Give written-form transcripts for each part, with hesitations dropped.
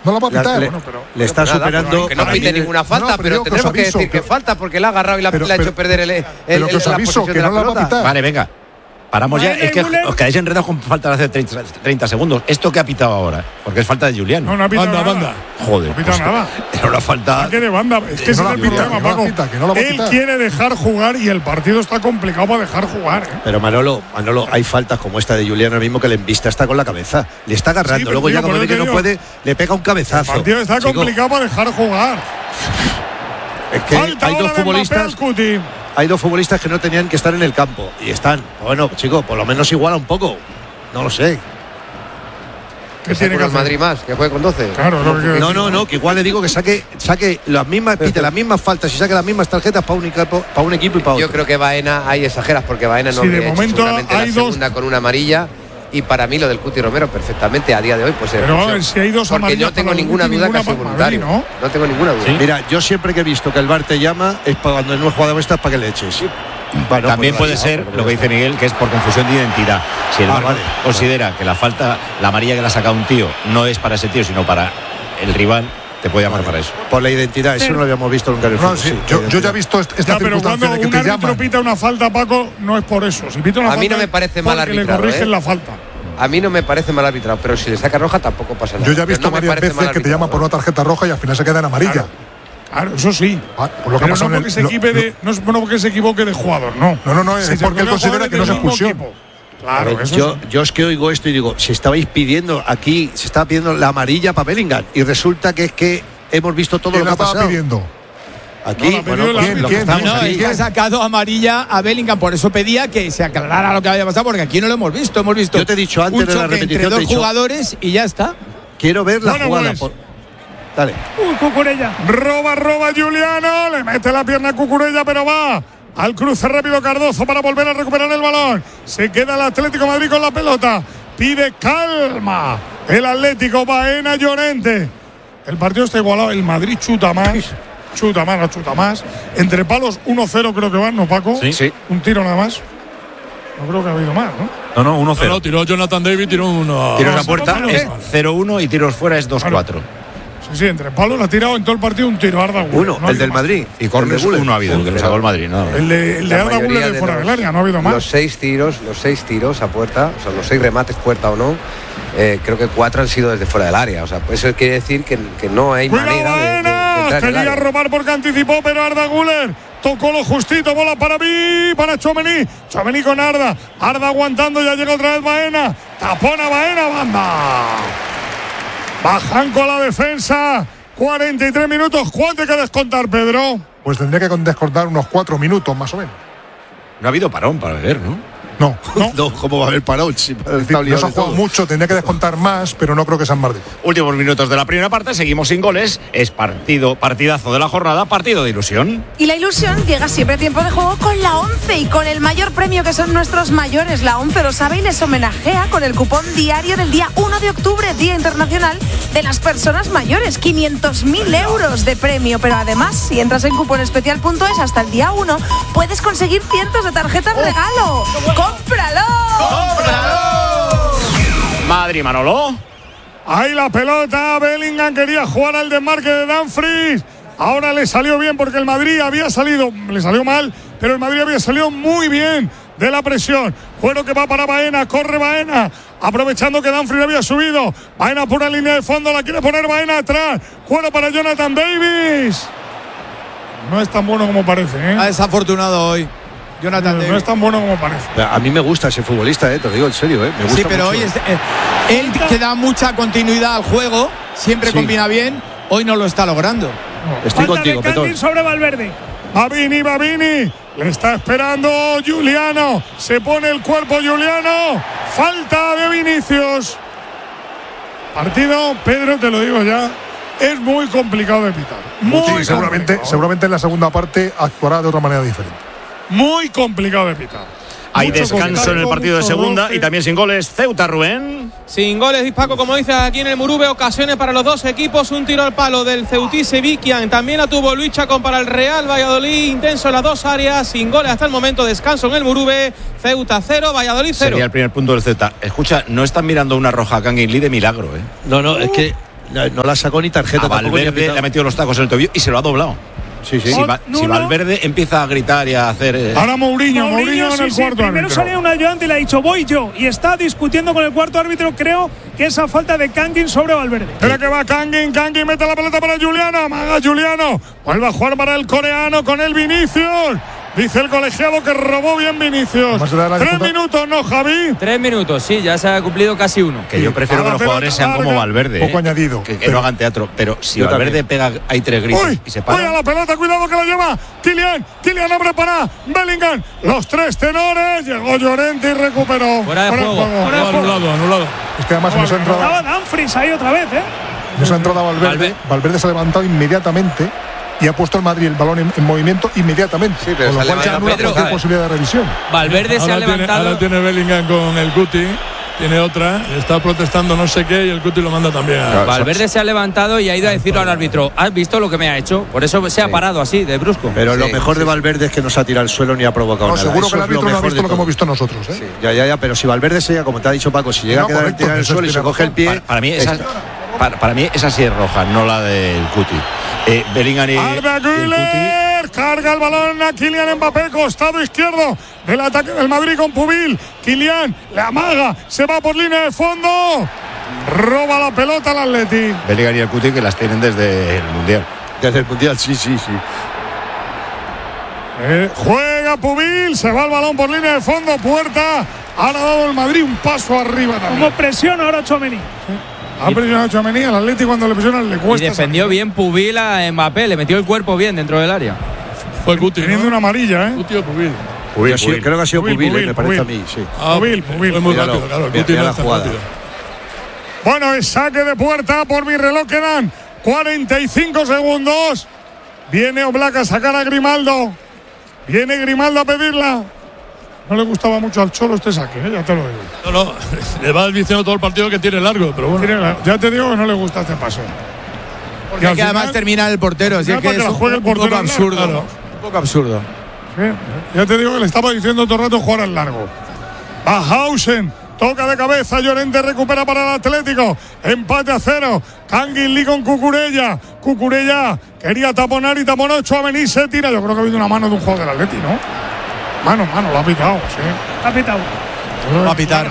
No la va a pitar. Le está superando. Que no pite ninguna falta, pero tendremos que decir que falta porque la ha agarrado y le ha hecho perder la posición de la pelota. Vale, venga. Paramos ya, es que os quedáis enredados con falta de hace 30 segundos. ¿Esto qué ha pitado ahora? Porque es falta de Juliano. No ha pitado nada. Banda. Joder. No ha pitado nada. Era una falta. ¿Qué de banda? Es que ese es el problema, Paco. Él quiere dejar jugar y el partido está complicado para dejar jugar. Pero Manolo, hay faltas como esta de Juliano mismo que le embista está con la cabeza. Le está agarrando. Luego ya cuando ve que no puede, le pega un cabezazo. El partido está complicado para dejar jugar. Es que hay dos futbolistas. Hay dos futbolistas que no tenían que estar en el campo y están. Bueno, chicos, por lo menos iguala un poco. No lo sé. ¿Qué tiene que hacer? Madrid más, que juegue con 12. Claro, no, que igual le digo que saque las mismas, pite las mismas faltas y saque las mismas tarjetas para un equipo y para otro. Yo creo que Baena, ahí exageras porque Baena no de momento hay la segunda con una amarilla. Y para mí lo del Cuti Romero perfectamente a día de hoy pues pero si hay dos porque yo tengo ninguna duda que ha sido voluntario. No tengo ninguna duda. ¿Sí? Mira, yo siempre que he visto que el VAR te llama es para cuando no es jugada esta es para que le eches. ¿Sí? Bueno, también puede ser lo que dice Miguel, que es por confusión de identidad. Si el VAR considera que la falta, la amarilla que le ha sacado un tío no es para ese tío sino para el rival, te puede llamar para eso. Por la identidad, eso no lo habíamos visto nunca en el fútbol. Yo ya he visto esta circunstancia de que te llaman. Pero cuando un árbitro pita una falta, Paco, no es por eso. Si pita una falta, a mí no me parece mal arbitrado. Le corrigen la falta. A mí no me parece mal arbitrado, pero si le saca roja tampoco pasa nada. Yo ya he visto varias veces que te llaman por una tarjeta roja y al final se queda en amarilla. Claro, eso sí. Por lo que pero no porque se equivoque de jugador, no. No, es porque él considera que no es expulsión. Claro, yo es que oigo esto y digo, si estabais pidiendo aquí, se estaba pidiendo la amarilla para Bellingham y resulta que es que hemos visto todo lo que ha pasado. Pidiendo? Aquí, ¿quién ha sacado amarilla a Bellingham? Por eso pedía que se aclarara lo que había pasado, porque aquí no lo hemos visto. Hemos visto yo te he dicho antes de la repetición entre dos jugadores y ya está. Quiero ver la jugada. Dale. Cucurella. Roba Juliano. Le mete la pierna a Cucurella, pero va al cruce rápido Cardozo para volver a recuperar el balón. Se queda el Atlético de Madrid con la pelota. Pide calma. El Atlético, Baena, Llorente. El partido está igualado. El Madrid chuta más. Chuta más. Entre palos 1-0 creo que van, ¿no, Paco? Sí. Un tiro nada más. No creo que ha habido más, ¿no? No, 1-0. No, tiró Jonathan David, tiró uno. Tiros a puerta es 0-1 y tiros fuera es 2-4. Sí, entre palos ha tirado en todo el partido un tiro Arda Güler. Uno, el del Madrid. Y córner uno ha habido, el que lo sacó el Madrid, ¿no? El de Arda Güler de fuera del área, no ha habido más. Los seis tiros a puerta, o sea, los 6 remates puerta o no, creo que 4 han sido desde fuera del área. O sea, eso quiere decir que no hay manera de entrar en el área. Quería robar porque anticipó, pero Arda Güler tocó lo justito, bola para Tchouaméni. Tchouaméni con Arda aguantando, ya llega otra vez Baena. Tapona Baena, banda. Bajan con la defensa. 43 minutos. ¿Cuánto hay que descontar, Pedro? Pues tendría que descontar unos 4 minutos más o menos. No ha habido parón para beber, ¿no? No, ¿cómo va a haber parón? Si no se ha jugado mucho, tendría que descontar más, pero no creo que sean más de. Últimos minutos de la primera parte, seguimos sin goles. Es partidazo de la jornada, partido de ilusión. Y la ilusión llega siempre a tiempo de juego con la ONCE y con el mayor premio que son nuestros mayores. La ONCE lo sabe y les homenajea con el cupón diario del día 1 de octubre, Día Internacional de las Personas Mayores. 500.000 euros de premio, pero además, si entras en cuponespecial.es hasta el día 1, puedes conseguir cientos de tarjetas regalo. ¡Cómpralo! Madrid, Manolo. Ahí la pelota. Bellingham quería jugar al desmarque de Dumfries. Ahora le salió bien porque el Madrid había salido, le salió mal, pero el Madrid había salido muy bien de la presión. Juego que va para Baena, corre Baena, aprovechando que Dumfries había subido. Baena por una línea de fondo, la quiere poner Baena atrás. Juego para Jonathan Davis. No es tan bueno como parece, ¿eh? Ha desafortunado hoy. Jonathan Davis. No es tan bueno como parece. A mí me gusta ese futbolista, te lo digo en serio, me gusta. Sí, pero mucho. hoy él que da mucha continuidad al juego, siempre combina bien, hoy no lo está logrando. Estoy contigo, Petón. Sobre Valverde. Babini, le está esperando Juliano, se pone el cuerpo Juliano, falta de Vinicius. Partido, Pedro, te lo digo ya, es muy complicado de pitar. Seguramente en la segunda parte actuará de otra manera diferente. Muy complicado de pitar. Hay descanso en el partido de segunda y también sin goles. Ceuta, Rubén. Sin goles, Paco, como dice aquí en el Murube, ocasiones para los dos equipos. Un tiro al palo del Ceutí Vikian. También la tuvo Luis Chacón para el Real Valladolid. Intenso en las dos áreas. Sin goles hasta el momento. Descanso en el Murube. Ceuta 0, Valladolid 0. Sería el primer punto del Ceuta. Escucha, no están mirando una roja a Canguilí de milagro, ¿eh? No, es que no la sacó ni tarjeta. A Valverde le ha metido los tacos en el tobillo y se lo ha doblado. Sí. Si Valverde empieza a gritar y a hacer. Ahora Mourinho en el cuarto árbitro. Primero sale un ayudante y le ha dicho voy yo. Y está discutiendo con el cuarto árbitro, creo que esa falta de Kangin sobre Valverde. Espera que va Kangin mete la pelota para Juliano. Amaga Juliano. Vuelve a jugar para el coreano con el Vinicius. Dice el colegiado que robó bien Vinicius. 3 minutos, ¿no, Javi? 3 minutos, sí, ya se ha cumplido casi uno. Que yo prefiero que los jugadores sean como Valverde. Poco añadido. Que no hagan teatro. Pero si Valverde pega, hay 3 gritos y se para. Uy, a la pelota, cuidado que la lleva Kylian abre para Bellingham. Los 3 tenores. Llegó Llorente y recuperó. Fuera de juego. Anulado. Es que además nos ha entrado. Estaba Dumfries ahí otra vez, Nos ha entrado Valverde. Valverde se ha levantado inmediatamente y ha puesto el Madrid el balón en movimiento inmediatamente. Sí, pero con lo cual se anula cualquier posibilidad de revisión. Valverde se ha levantado. Ahora tiene Bellingham con el Guti. Tiene otra, está protestando no sé qué y el Guti lo manda también. Valverde se ha levantado y ha ido a decirlo al árbitro. ¿Has visto lo que me ha hecho? Por eso se ha parado así, de brusco. Pero lo mejor de Valverde es que no se ha tirado al suelo ni ha provocado nada. Seguro que el Eso árbitro no ha visto lo que hemos visto nosotros. Sí, ya, pero si Valverde se llega, como te ha dicho Paco, si llega a quedar tirado en el suelo y se coge el pie. Para mí esa sí es roja, no la del Guti. Bellingham y Arda Güler carga el balón a Kylian Mbappé, costado izquierdo del ataque del Madrid con Pubil. Kylian la amaga, se va por línea de fondo, roba la pelota al Atleti. Bellingham y el Guti que las tienen desde el Mundial. Desde el Mundial, sí. Juega Pubil, se va el balón por línea de fondo, puerta. Ahora ha dado el Madrid un paso arriba también. Como presiona ahora Tchouaméni. Ha presionado a Tchouaméni, al Atleti cuando le presionan le cuesta. Y defendió bien Pubil a Mbappé, le metió el cuerpo bien dentro del área. Fue Guti, teniendo una amarilla, Guti o Pubil. Creo que ha sido Pubil, me parece a mí, sí. Pubil. Fue muy rápido, claro. Guti no está rápido. Bueno, es saque de puerta, por mi reloj quedan 45 segundos. Viene Oblak a sacar a Grimaldo. Viene Grimaldo a pedirla. No le gustaba mucho al Cholo este saque, ya te lo digo. No, le va diciendo todo el partido que tiene largo, pero bueno. Ya te digo que no le gusta este paso. Porque que además termina el portero, así que es un poco absurdo. Claro. Un poco absurdo. Sí, ya te digo que le estaba diciendo todo el rato jugar al largo. Bajhausen toca de cabeza, Llorente recupera para el Atlético. Empate a 0. Kangin Lee con Cucurella. Cucurella quería taponar y taponó. Tchouaméni se tira. Yo creo que ha habido una mano de un jugador del Atleti, ¿no? Mano, lo ha pitado, sí. Ha pitado. Va a pitar.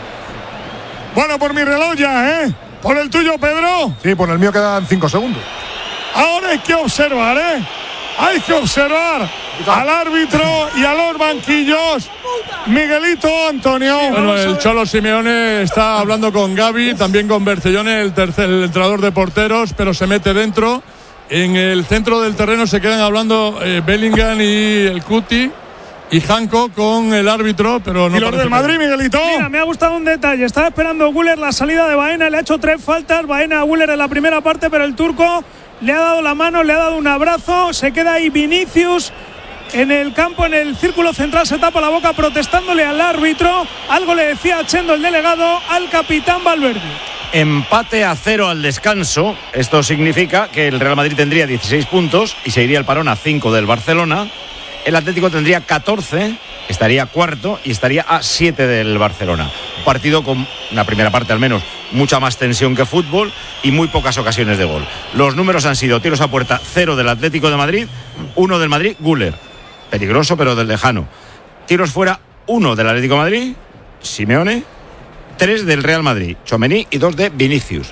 Bueno, por mi reloj ya, ¿eh? ¿Por el tuyo, Pedro? Sí, por el mío quedan 5 segundos. Ahora hay que observar, ¿eh? Hay que observar al árbitro y a los banquillos. Miguelito, Antonio. Bueno, el Cholo Simeone está hablando con Gavi, también con Bercellone, el entrenador de porteros, pero se mete dentro. En el centro del terreno se quedan hablando Bellingham y el Guti y Hanco con el árbitro, pero no. ¿Y los del Madrid, Miguelito? Mira, me ha gustado un detalle. Estaba esperando Güler la salida de Baena, le ha hecho 3 faltas. Baena a Güler en la primera parte, pero el turco le ha dado la mano, le ha dado un abrazo. Se queda ahí Vinicius en el campo, en el círculo central, se tapa la boca protestándole al árbitro. Algo le decía a Chendo, el delegado, al capitán Valverde. Empate a 0 al descanso. Esto significa que el Real Madrid tendría 16 puntos y se iría el parón a 5 del Barcelona. El Atlético tendría 14, estaría cuarto y estaría a 7 del Barcelona. Un partido con una primera parte al menos mucha más tensión que fútbol y muy pocas ocasiones de gol. Los números han sido tiros a puerta 0 del Atlético de Madrid, 1 del Madrid, Güler. Peligroso pero del lejano. Tiros fuera 1 del Atlético de Madrid, Simeone, 3 del Real Madrid, Tchouaméni y 2 de Vinicius.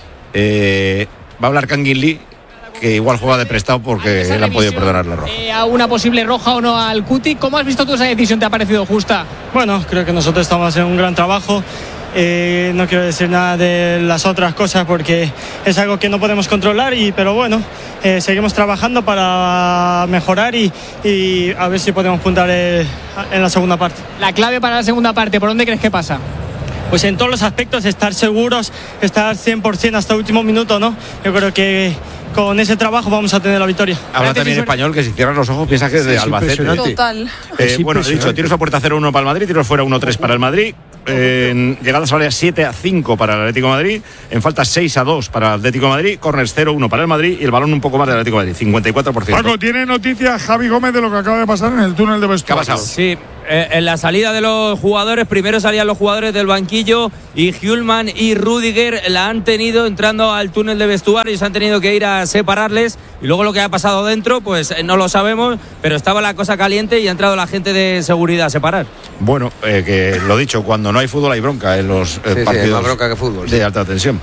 Va a hablar Kangin Lee, que igual juega de prestado porque le han podido perdonar la roja. A una posible roja o no al Guti. ¿Cómo has visto tú esa decisión? ¿Te ha parecido justa? Bueno, creo que nosotros estamos haciendo un gran trabajo. No quiero decir nada de las otras cosas porque es algo que no podemos controlar, pero bueno, seguimos trabajando para mejorar y a ver si podemos puntar en la segunda parte. La clave para la segunda parte, ¿por dónde crees que pasa? Pues en todos los aspectos, estar seguros, estar 100% hasta el último minuto, ¿no? Yo creo que con ese trabajo vamos a tener la victoria. Habla también español, que si cierran los ojos piensa que es de Albacete. Total. Bueno, he dicho, tiros a puerta 0-1 para el Madrid, tiros fuera 1-3 para el Madrid. En llegadas al área 7-5 para el Atlético de Madrid, en faltas 6-2 para el Atlético de Madrid, corners 0-1 para el Madrid y el balón un poco más del Atlético de Madrid, 54%. Paco, tiene noticias Javi Gómez de lo que acaba de pasar en el túnel de vestuario. ¿Qué ha pasado? Sí. En la salida de los jugadores, primero salían los jugadores del banquillo y Hjulman y Rudiger la han tenido entrando al túnel de vestuario y se han tenido que ir a separarles, y luego lo que ha pasado dentro pues no lo sabemos, pero estaba la cosa caliente y ha entrado la gente de seguridad a separar. Bueno, que lo dicho, cuando no hay fútbol hay bronca en los partidos, hay más bronca que fútbol, de alta tensión.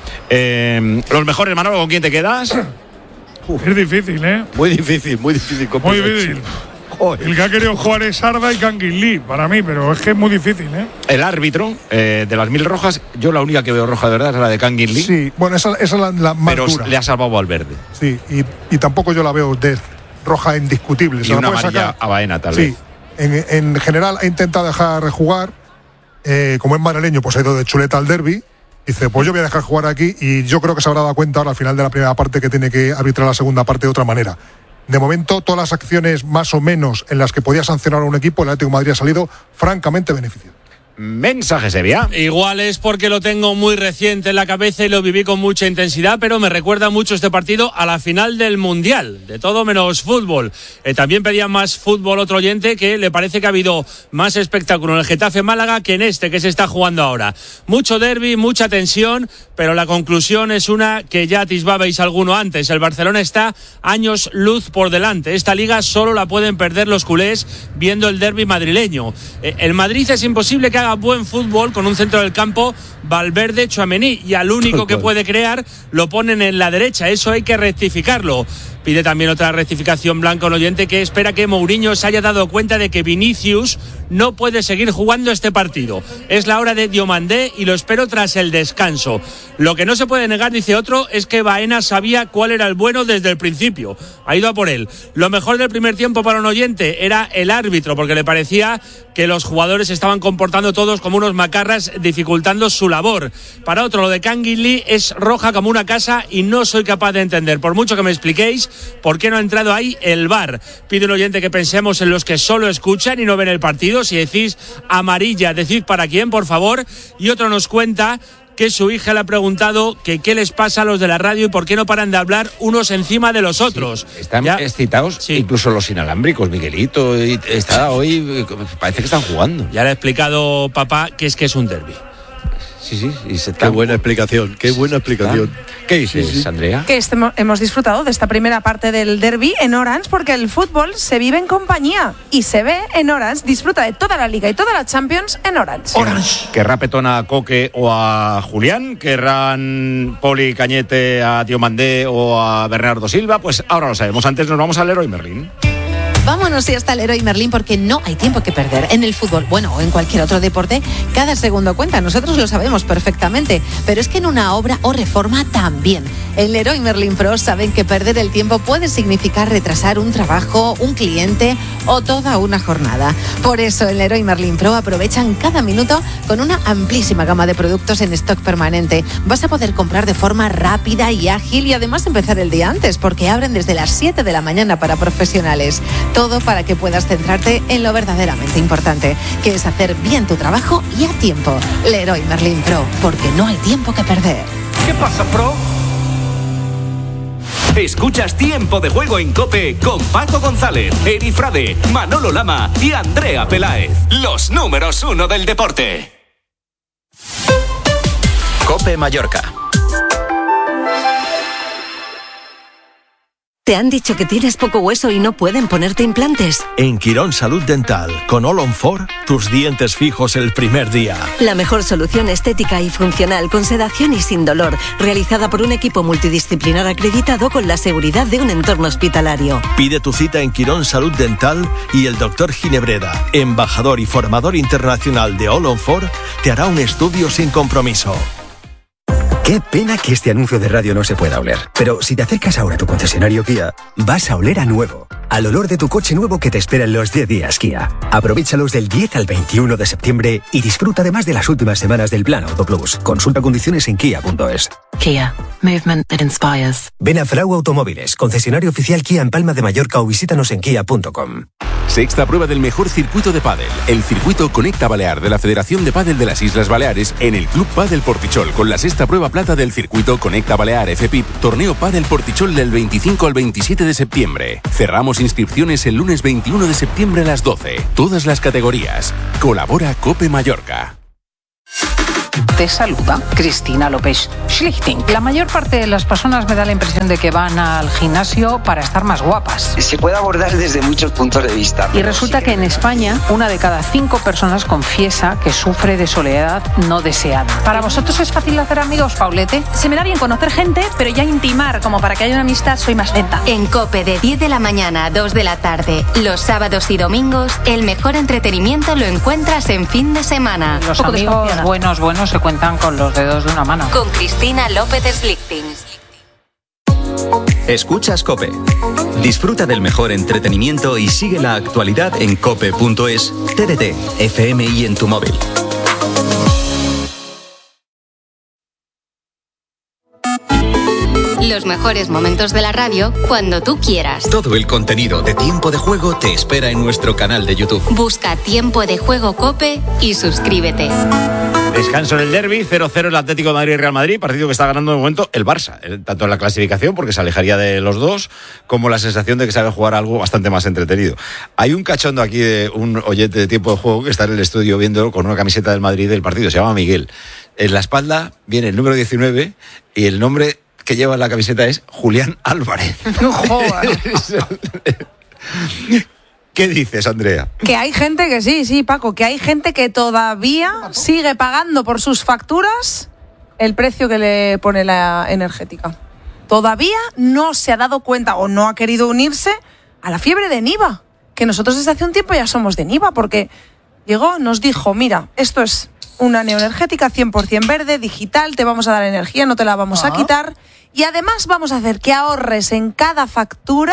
Los mejores, Manolo, ¿con quién te quedas? Es difícil, ¿eh? Muy difícil. Muy difícil. El que ha querido jugar es Arda y Kangin Lee, para mí, pero es que es muy difícil, ¿eh? El árbitro de las 1000 rojas, yo la única que veo roja de verdad es la de Kangin Lee. Sí, bueno, esa es la más pero dura. Le ha salvado al verde. Sí, y tampoco yo la veo de roja indiscutible. Y una amarilla a Baena, tal vez. Sí, en general ha intentado dejar jugar, como es madrileño, pues ha ido de chuleta al derbi. Dice, pues yo voy a dejar jugar aquí, y yo creo que se habrá dado cuenta ahora al final de la primera parte que tiene que arbitrar la segunda parte de otra manera. De momento, todas las acciones más o menos en las que podía sancionar a un equipo, el Atlético de Madrid ha salido francamente beneficiado. Mensaje, Sevilla. Igual es porque lo tengo muy reciente en la cabeza y lo viví con mucha intensidad, pero me recuerda mucho este partido a la final del Mundial, de todo menos fútbol. También pedía más fútbol otro oyente, que le parece que ha habido más espectáculo en el Getafe-Málaga que en este que se está jugando ahora. Mucho derbi, mucha tensión, pero la conclusión es una que ya atisbabais alguno antes. El Barcelona está años luz por delante. Esta liga solo la pueden perder los culés viendo el derbi madrileño. El Madrid es imposible que haga buen fútbol con un centro del campo Valverde, Tchouaméni, y al único que puede crear lo ponen en la derecha. Eso hay que rectificarlo. Pide también otra rectificación Blanco, el oyente, que espera que Mourinho se haya dado cuenta de que Vinicius no puede seguir jugando este partido. Es la hora de Diomandé y lo espero tras el descanso. Lo que no se puede negar, dice otro, es que Baena sabía cuál era el bueno desde el principio. Ha ido a por él. Lo mejor del primer tiempo para un oyente era el árbitro, porque le parecía que los jugadores se estaban comportando todos como unos macarras, dificultando su labor. Para otro, lo de Kangin Lee es roja como una casa y no soy capaz de entender, por mucho que me expliquéis, ¿por qué no ha entrado ahí el VAR? Pide un oyente que pensemos en los que solo escuchan y no ven el partido. Si decís amarilla, decid para quién, por favor. Y otro nos cuenta que su hija le ha preguntado que qué les pasa a los de la radio y por qué no paran de hablar unos encima de los otros. Sí, están excitados, incluso los inalámbricos, Miguelito. Está hoy, parece que están jugando. Ya le ha explicado papá que es un derbi. Sí. Qué buena explicación, qué buena explicación. ¿Qué dices, Andrea? Que hemos disfrutado de esta primera parte del derbi en Orange, porque el fútbol se vive en compañía y se ve en Orange. Disfruta de toda la Liga y toda la Champions en Orange. ¿Querrá Petona a Coque o a Julián? ¿Querrán Poli Cañete a Diomandé o a Bernardo Silva? Pues ahora lo sabemos. Antes nos vamos al Leroy Merlin. Vámonos y hasta el Leroy Merlin, porque no hay tiempo que perder. En el fútbol, bueno, o en cualquier otro deporte, cada segundo cuenta. Nosotros lo sabemos perfectamente, pero es que en una obra o reforma también. En Leroy Merlin Pro saben que perder el tiempo puede significar retrasar un trabajo, un cliente o toda una jornada. Por eso en Leroy Merlin Pro aprovechan cada minuto con una amplísima gama de productos en stock permanente. Vas a poder comprar de forma rápida y ágil y además empezar el día antes, porque abren desde las 7 de la mañana para profesionales. Todo para que puedas centrarte en lo verdaderamente importante, que es hacer bien tu trabajo y a tiempo. Leroy Merlin Pro, porque no hay tiempo que perder. ¿Qué pasa, Pro? Escuchas Tiempo de Juego en COPE con Paco González, Eri Frade, Manolo Lama y Andrea Peláez. Los números 1 del deporte. COPE Mallorca. ¿Te han dicho que tienes poco hueso y no pueden ponerte implantes? En Quirón Salud Dental, con All on 4, tus dientes fijos el primer día. La mejor solución estética y funcional, con sedación y sin dolor, realizada por un equipo multidisciplinar acreditado con la seguridad de un entorno hospitalario. Pide tu cita en Quirón Salud Dental y el Dr. Ginebreda, embajador y formador internacional de All on 4, te hará un estudio sin compromiso. Qué pena que este anuncio de radio no se pueda oler. Pero si te acercas ahora a tu concesionario Kia, vas a oler a nuevo. Al olor de tu coche nuevo que te espera en los 10 días Kia. Aprovéchalos del 10 al 21 de septiembre y disfruta además de las últimas semanas del Plan Auto Plus. Consulta condiciones en kia.es. Kia. Movement that inspires. Ven a Frau Automóviles, concesionario oficial Kia en Palma de Mallorca o visítanos en kia.com. Sexta prueba del mejor circuito de pádel, el circuito Conecta Balear de la Federación de Pádel de las Islas Baleares en el Club Pádel Portichol con la sexta prueba plata del circuito Conecta Balear FPIP, torneo Pádel Portichol del 25 al 27 de septiembre. Cerramos inscripciones el lunes 21 de septiembre a las 12. Todas las categorías. Colabora COPE Mallorca. Te saluda Cristina López Schlichting. La mayor parte de las personas me da la impresión de que van al gimnasio para estar más guapas. Se puede abordar desde muchos puntos de vista. Y resulta que en España, 1 de cada 5 personas confiesa que sufre de soledad no deseada. ¿Para vosotros es fácil hacer amigos, Paulete? Se me da bien conocer gente, pero ya intimar, como para que haya una amistad, soy más lenta. En COPE, de 10 de la mañana a 2 de la tarde, los sábados y domingos, el mejor entretenimiento lo encuentras en fin de semana. Los amigos buenos se cuentan con los dedos de una mano. Con Cristina López Slichting. Escuchas COPE. Disfruta del mejor entretenimiento y sigue la actualidad en cope.es, TDT, FM y en tu móvil. Los mejores momentos de la radio cuando tú quieras. Todo el contenido de Tiempo de Juego te espera en nuestro canal de YouTube. Busca Tiempo de Juego COPE y suscríbete. Descanso en el derbi, 0-0 el Atlético de Madrid y Real Madrid, partido que está ganando de momento el Barça, tanto en la clasificación, porque se alejaría de los dos, como la sensación de que sabe jugar algo bastante más entretenido. Hay un cachondo aquí de un oyente de Tiempo de Juego que está en el estudio viéndolo con una camiseta del Madrid del partido, se llama Miguel. En la espalda viene el número 19 y el nombre que lleva en la camiseta es Julián Álvarez. No jodas. ¿Qué dices, Andrea? Que hay gente que sí, Paco, que hay gente que todavía sigue pagando por sus facturas el precio que le pone la energética. Todavía no se ha dado cuenta o no ha querido unirse a la fiebre de Niva, que nosotros desde hace un tiempo ya somos de Niva, porque llegó, nos dijo, mira, esto es una neoenergética 100% verde, digital, te vamos a dar energía, no te la vamos a quitar, y además vamos a hacer que ahorres en cada factura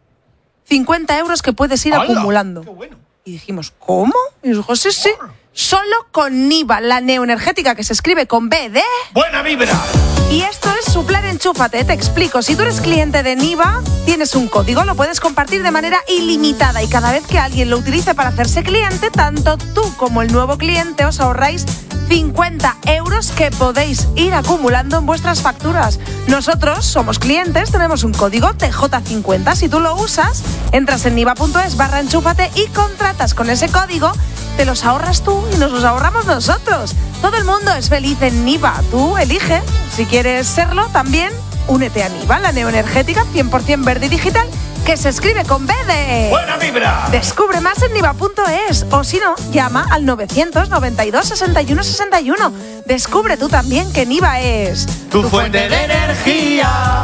50 euros que puedes ir acumulando. Qué bueno. Y dijimos, ¿cómo? Y dijo, sí. Solo con Niva, la neoenergética que se escribe con B de... ¡Buena vibra! Y esto es su plan Enchúfate. Te explico. Si tú eres cliente de Niva, tienes un código, lo puedes compartir de manera ilimitada y cada vez que alguien lo utilice para hacerse cliente, tanto tú como el nuevo cliente os ahorráis 50 euros que podéis ir acumulando en vuestras facturas. Nosotros somos clientes, tenemos un código TJ50. Si tú lo usas, entras en niva.es/enchúfate y contratas con ese código, te los ahorras tú y nos los ahorramos nosotros. Todo el mundo es feliz en Niva. Tú elige. Si quieres serlo, también únete a Niva, la neoenergética 100% verde y digital, que se escribe con B de... ¡Buena vibra! Descubre más en niva.es o si no, llama al 992 61 61. Descubre tú también que Niva es... tu fuente de energía.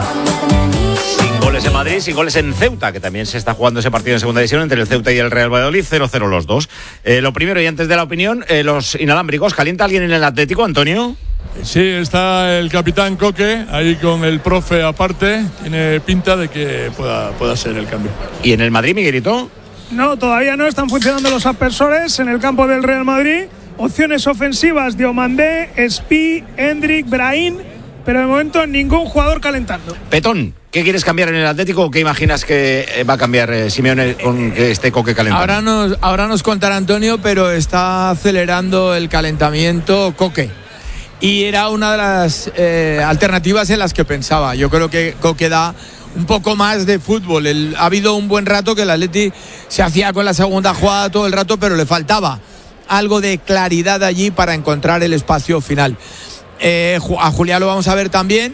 Sin goles en Madrid, sin goles en Ceuta, que también se está jugando ese partido en segunda división entre el Ceuta y el Real Valladolid, 0-0 los dos. Lo primero y antes de la opinión, los inalámbricos. ¿Calienta alguien en el Atlético, Antonio? Sí, está el capitán Coque ahí con el profe aparte. Tiene pinta de que pueda ser el cambio. ¿Y en el Madrid, Miguelito? No, todavía no están funcionando los aspersores en el campo del Real Madrid. Opciones ofensivas: Diomandé, Espi, Hendrik, Brahim, pero de momento ningún jugador calentando. Petón, ¿qué quieres cambiar en el Atlético o qué imaginas que va a cambiar Simeone con que esté Coque calentando? Ahora nos contará Antonio, pero está acelerando el calentamiento Coque. Y era una de las alternativas en las que pensaba. Yo creo que Coque da un poco más de fútbol. Ha habido un buen rato que el Atleti se hacía con la segunda jugada todo el rato, pero le faltaba algo de claridad allí para encontrar el espacio final. A Julián lo vamos a ver también.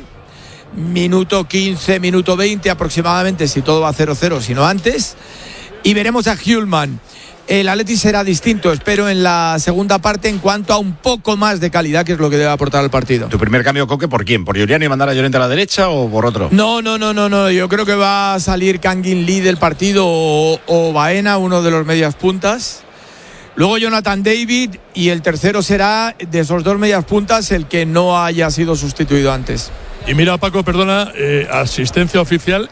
Minuto 15, minuto 20 aproximadamente, si todo va 0-0, si no antes. Y veremos a Hjulman. El Atleti será distinto, espero, en la segunda parte en cuanto a un poco más de calidad, que es lo que debe aportar al partido. ¿Tu primer cambio, Coque, por quién? ¿Por Julián y mandar a Llorente a la derecha o por otro? No. Yo creo que va a salir Kangin Lee del partido o Baena, uno de los medias puntas. Luego Jonathan David, y el tercero será de esos dos medias puntas el que no haya sido sustituido antes. Y mira, Paco, perdona, asistencia oficial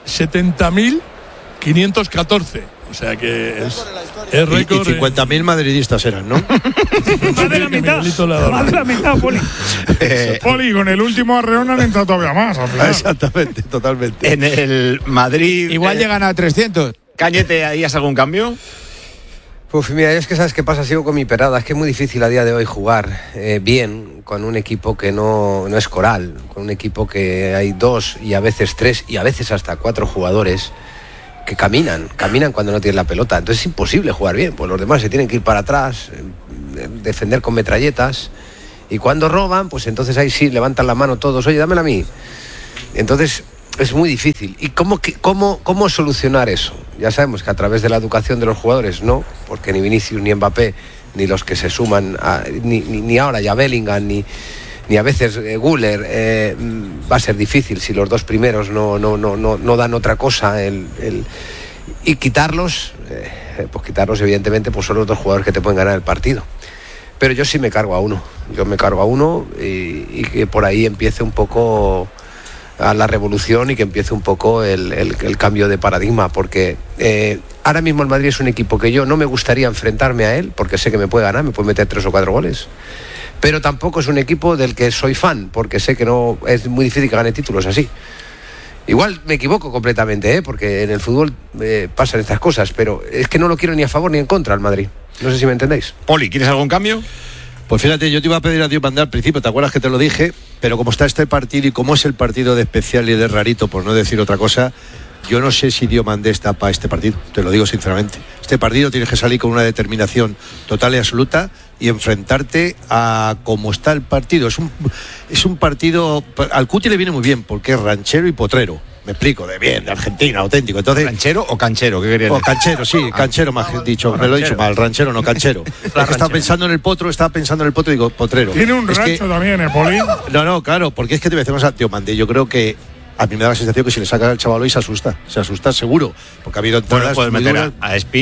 70.514. O sea que es récord. Y 50.000 madridistas eran, ¿no? Más de la mitad. Más de la mitad, Poli. Poli, con el último arreón han entrado todavía más. Al final. Exactamente, totalmente. En el Madrid. Igual llegan a 300. Cañete, ¿ahí has algún cambio? Pues mira, es que sabes qué pasa, sigo con mi perada. Es que es muy difícil a día de hoy jugar bien con un equipo que no es coral, con un equipo que hay 2 y a veces 3 y a veces hasta 4 jugadores que caminan cuando no tienen la pelota. Entonces es imposible jugar bien, pues los demás se tienen que ir para atrás, defender con metralletas, y cuando roban, pues entonces ahí sí levantan la mano todos, oye, dámela a mí. Entonces es muy difícil. ¿Y cómo solucionar eso? Ya sabemos que a través de la educación de los jugadores no, porque ni Vinicius ni Mbappé, ni los que se suman, ni ahora ya Bellingham, ni a veces Güler, va a ser difícil si los dos primeros no dan otra cosa. Y quitarlos, pues quitarlos evidentemente pues son los dos jugadores que te pueden ganar el partido. Pero yo sí me cargo a uno. Yo me cargo a uno y que por ahí empiece un poco a la revolución y que empiece un poco el cambio de paradigma, porque ahora mismo el Madrid es un equipo que yo no me gustaría enfrentarme a él, porque sé que me puede ganar, me puede meter 3 o 4 goles, pero tampoco es un equipo del que soy fan, porque sé que no es muy difícil que gane títulos así. Igual me equivoco completamente, porque en el fútbol pasan estas cosas, pero es que no lo quiero ni a favor ni en contra al Madrid. No sé si me entendéis. Poli, ¿quieres algún cambio? Pues fíjate, yo te iba a pedir a Dios mandar al principio, ¿te acuerdas que te lo dije? Pero como está este partido y como es el partido de especial y de rarito, por no decir otra cosa, yo no sé si Diomandé está para este partido, te lo digo sinceramente. Este partido tienes que salir con una determinación total y absoluta y enfrentarte a cómo está el partido. Es un partido, al Cuti le viene muy bien porque es ranchero y potrero. Me explico, de Argentina, auténtico. Entonces, ¿ranchero o canchero? ¿Qué querías decir? Canchero, sí, canchero más dicho. Me lo he dicho mal, ranchero, no canchero. Es que estaba pensando en el potro y digo potrero. Tiene un rancho también, Poli. No, claro, porque es que te voy a decir una cosa, Diomandé, yo creo que a mí me da la sensación que si le saca al chaval hoy se asusta seguro, porque ha habido entradas. Bueno, puedes meter a Espi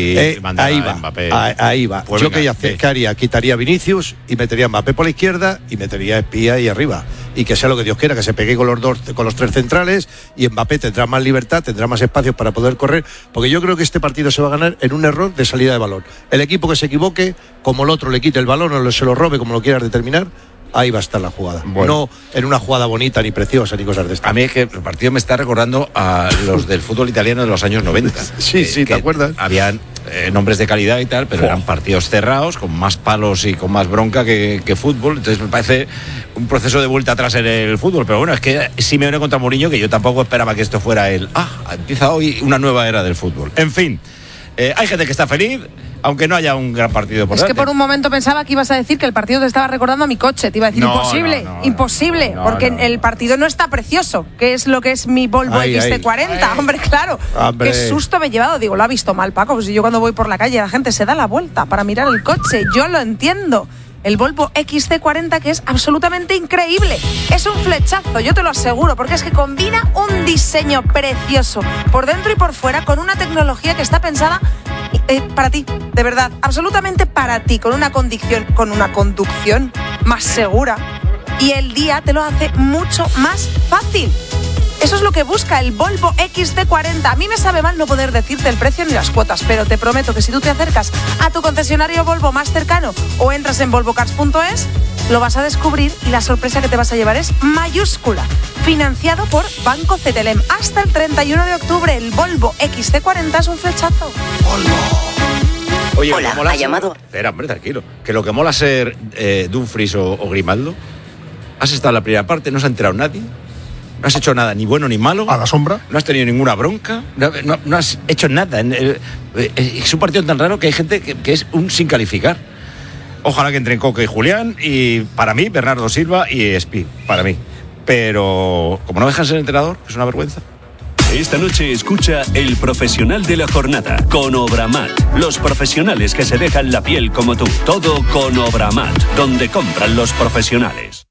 y mandar ahí a Mbappé. Ahí va. Pues yo venga, ¿qué haría? Quitaría a Vinicius y metería a Mbappé por la izquierda y metería a Espi ahí arriba. Y que sea lo que Dios quiera, que se pegue con los 3 centrales, y Mbappé tendrá más libertad, tendrá más espacios para poder correr, porque yo creo que este partido se va a ganar en un error de salida de balón. El equipo que se equivoque, como el otro le quite el balón o se lo robe, como lo quieras determinar, ahí va a estar la jugada. Bueno. No en una jugada bonita, ni preciosa, ni cosas de estas. A mí es que el partido me está recordando a los del fútbol italiano de los años 90. Sí, ¿te acuerdas? Habían nombres de calidad y tal, pero eran partidos cerrados, con más palos y con más bronca que fútbol. Entonces me parece un proceso de vuelta atrás en el fútbol. Pero bueno, es que Simeone contra Mourinho, que yo tampoco esperaba que esto fuera empieza hoy una nueva era del fútbol. En fin, hay gente que está feliz, aunque no haya un gran partido por delante. Es que por un momento pensaba que ibas a decir que el partido te estaba recordando a mi coche. Te iba a decir imposible, porque el partido no está precioso, que es lo que es mi Volvo XC40. Hombre, claro. Qué susto me he llevado. Digo, lo ha visto mal, Paco. Pues si yo cuando voy por la calle la gente se da la vuelta para mirar el coche. Yo lo entiendo. El Volvo XC40, que es absolutamente increíble. Es un flechazo, yo te lo aseguro, porque es que combina un diseño precioso por dentro y por fuera, con una tecnología que está pensada para ti, de verdad, absolutamente para ti, con una conducción más segura, y el día te lo hace mucho más fácil. Eso es lo que busca el Volvo XC40. A mí me sabe mal no poder decirte el precio ni las cuotas, pero te prometo que si tú te acercas a tu concesionario Volvo más cercano o entras en volvocars.es, lo vas a descubrir, y la sorpresa que te vas a llevar es mayúscula. Financiado por Banco CTLM. Hasta el 31 de octubre, el Volvo XC40 es un flechazo. Oye, hola, mola ha llamado. Espera, hombre, tranquilo. Que lo que mola ser Dumfries o Grimaldo, has estado en la primera parte, no se ha enterado nadie. No has hecho nada, ni bueno ni malo. A la sombra. No has tenido ninguna bronca. No has hecho nada. Es un partido tan raro que hay gente que es un sin calificar. Ojalá que entren Coque y Julián. Y para mí, Bernardo Silva y Espi. Para mí. Pero como no dejan ser entrenador, es una vergüenza. Esta noche escucha El Profesional de la Jornada con Obramat. Los profesionales que se dejan la piel como tú. Todo con Obramat, donde compran los profesionales.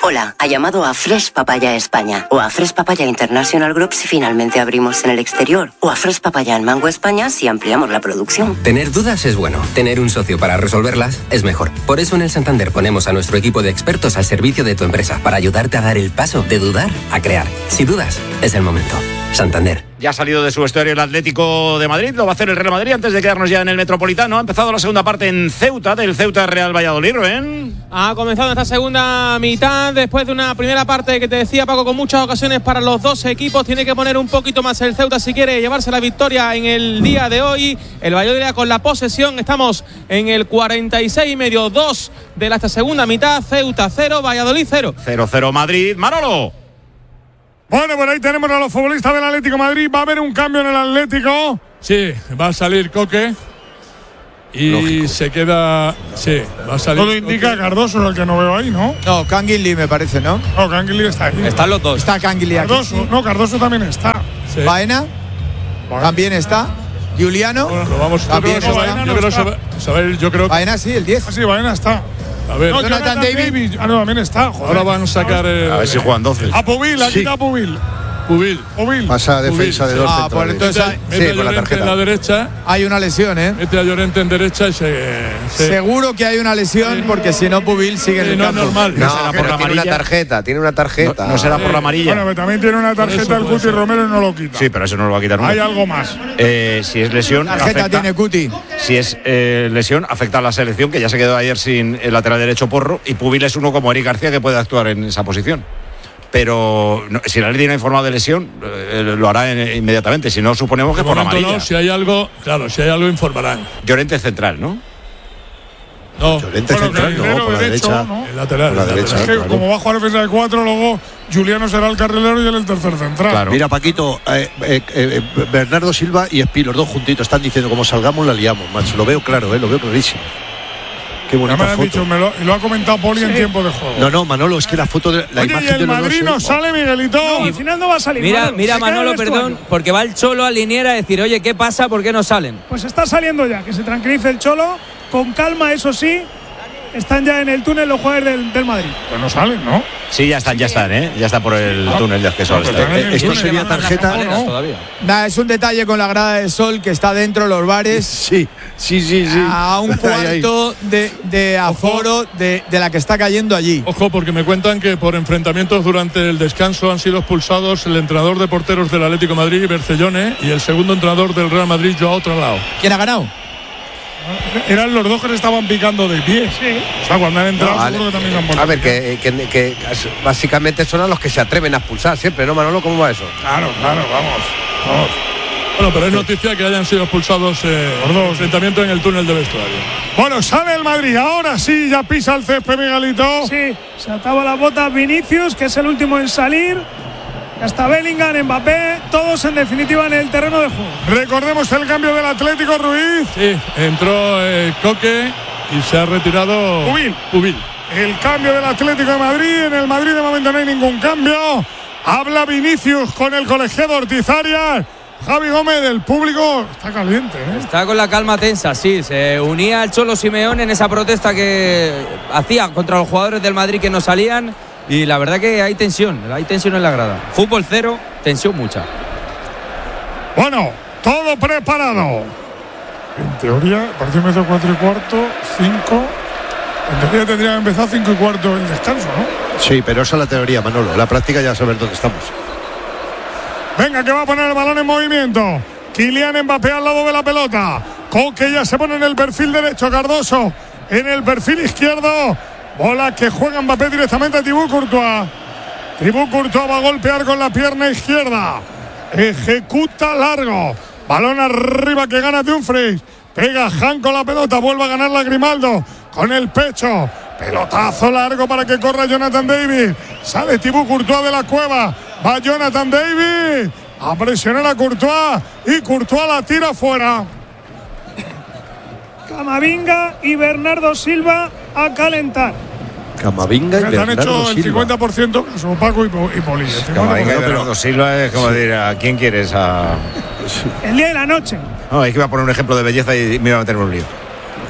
Hola, ha llamado a Fresh Papaya España o a Fresh Papaya International Group si finalmente abrimos en el exterior o a Fresh Papaya en Mango España si ampliamos la producción. Tener dudas es bueno, tener un socio para resolverlas es mejor. Por eso en el Santander ponemos a nuestro equipo de expertos al servicio de tu empresa para ayudarte a dar el paso de dudar a crear. Si dudas, es el momento. Santander. Ya ha salido de su vestuario el Atlético de Madrid, lo va a hacer el Real Madrid antes de quedarnos ya en el Metropolitano. Ha empezado la segunda parte en Ceuta, del Ceuta Real Valladolid, Rubén. Ha comenzado esta segunda mitad después de una primera parte que te decía, Paco, con muchas ocasiones para los dos equipos. Tiene que poner un poquito más el Ceuta si quiere llevarse la victoria en el día de hoy. El Valladolid con la posesión, estamos en el 46,5, 2 de esta segunda mitad. Ceuta 0, Valladolid 0. 0-0 Madrid, Manolo. Bueno, por ahí tenemos a los futbolistas del Atlético de Madrid. Va a haber un cambio en el Atlético. Sí, va a salir Coque. Y lógico. Se queda. Sí, va a salir. Todo indica Cardoso, es el que no veo ahí, ¿no? No, Canguilí me parece, ¿no? No, Canguilí está ahí. Están los dos. Está Canguilí aquí. Cardoso, no, Cardoso también está. Sí. Baena también está. Juliano. Bueno, lo vamos también no, Baena no está. Yo creo que. Baena sí, el 10. Ah, sí, Baena está. A ver, no, Jonathan David. Ah, no, también está. Joder. Ahora van a sacar. A ver si juegan 12. A Pubil, aquí está Pubil. Pasa a defensa de dos centrales. Pues entonces mete a Llorente en la derecha. Hay una lesión, ¿eh? Mete a Llorente en derecha y seguro que hay una lesión porque si no Pubil sigue en el campo. No es normal. No, será por la amarilla. Tiene una tarjeta. No será por la amarilla. Bueno, pero también tiene una tarjeta el Cuti Romero y no lo quita. Sí, pero eso no lo va a quitar nunca. Hay algo más. Si es lesión. Tarjeta tiene Cuti. Si es lesión, afecta a la selección, que ya se quedó ayer sin el lateral derecho Porro, y Pubil es uno como Eric García que puede actuar en esa posición. Pero si la ley no ha informado de lesión, lo hará inmediatamente. Si no, suponemos que por la amarilla. No, si hay algo, claro, si hay algo informarán. Llorente central, ¿no? No, Llorente central, no, por la derecha. ¿no? El lateral. Por la derecha, es que claro. Como va a jugar defensa de 4, luego Juliano será el carrilero y él el tercer central. Claro. Mira, Paquito, Bernardo Silva y Espí, los dos juntitos, están diciendo como salgamos la liamos, macho. Lo veo claro, lo veo clarísimo. Qué bonita me lo han foto. dicho, y lo ha comentado Poli en tiempo de juego. No, Manolo, es que la foto de la Oye, imagen y el de los Madrid dos, no sale, Miguelito. No, al final no va a salir. Mira Manolo, perdón, porque va el Cholo a liniera a decir, oye, ¿qué pasa? ¿Por qué no salen? Pues está saliendo ya, que se tranquilice el Cholo, con calma, eso sí. Están ya en el túnel los jugadores del Madrid. Pues no salen, ¿no? Sí, ya están, ¿eh? Ya está por el túnel de acceso al estadio. Esto sería tarjeta. Nada, es un detalle con la grada de sol que está dentro de los bares. Sí. A un cuarto de aforo de la que está cayendo allí. Ojo, porque me cuentan que por enfrentamientos durante el descanso han sido expulsados el entrenador de porteros del Atlético de Madrid, Bercellone, y el segundo entrenador del Real Madrid, Joao Tralao. ¿Quién ha ganado? Eran los dos que se estaban picando de pie. Sí. O sea, cuando han entrado, seguro que también han vuelto. A ver, que básicamente son a los que se atreven a expulsar siempre, ¿no, Manolo? ¿Cómo va eso? Claro, vamos. Bueno, pero es noticia que hayan sido expulsados los dos enfrentamientos en el túnel de vestuario. Bueno, sale el Madrid. Ahora sí, ya pisa el césped, Miguelito. Sí, se ataba la bota Vinicius, que es el último en salir. Hasta Bellingham, Mbappé, todos en definitiva en el terreno de juego. Recordemos el cambio del Atlético, Ruiz. Sí, entró Coque y se ha retirado Pubil. El cambio del Atlético de Madrid. En el Madrid de momento no hay ningún cambio. Habla Vinicius con el colegiado Ortiz Arias. Javi Gómez, del público está caliente, ¿eh? Está con la calma tensa, sí. Se unía al Cholo Simeone en esa protesta que hacía contra los jugadores del Madrid que no salían. Y la verdad que hay tensión en la grada. Fútbol cero, tensión mucha. Bueno, todo preparado. En teoría, parece que empezó 4 y cuarto, 5. En teoría tendría que empezar 5 y cuarto el descanso, ¿no? Sí, pero esa es la teoría, Manolo. La práctica ya saber dónde estamos. Venga, que va a poner el balón en movimiento. Kylian Mbappé al lado de la pelota. Coque ya se pone en el perfil derecho. Cardoso en el perfil izquierdo. Bola que juega Mbappé directamente a Thibaut Courtois. Thibaut Courtois va a golpear con la pierna izquierda. Ejecuta largo. Balón arriba que gana Dumfries. Pega Han con la pelota. Vuelve a ganar la Grimaldo. Con el pecho. Pelotazo largo para que corra Jonathan David. Sale Thibaut Courtois de la cueva. Va Jonathan David a presionar a Courtois. Y Courtois la tira fuera. Camavinga y Bernardo Silva a calentar. Camavinga y Bernardo Silva. Han hecho el 50% caso Paco y Poli. Camavinga y Bernardo Silva es como decir, ¿a quién quieres? El día de la noche. No, es que iba a poner un ejemplo de belleza y me iba a meter en un lío.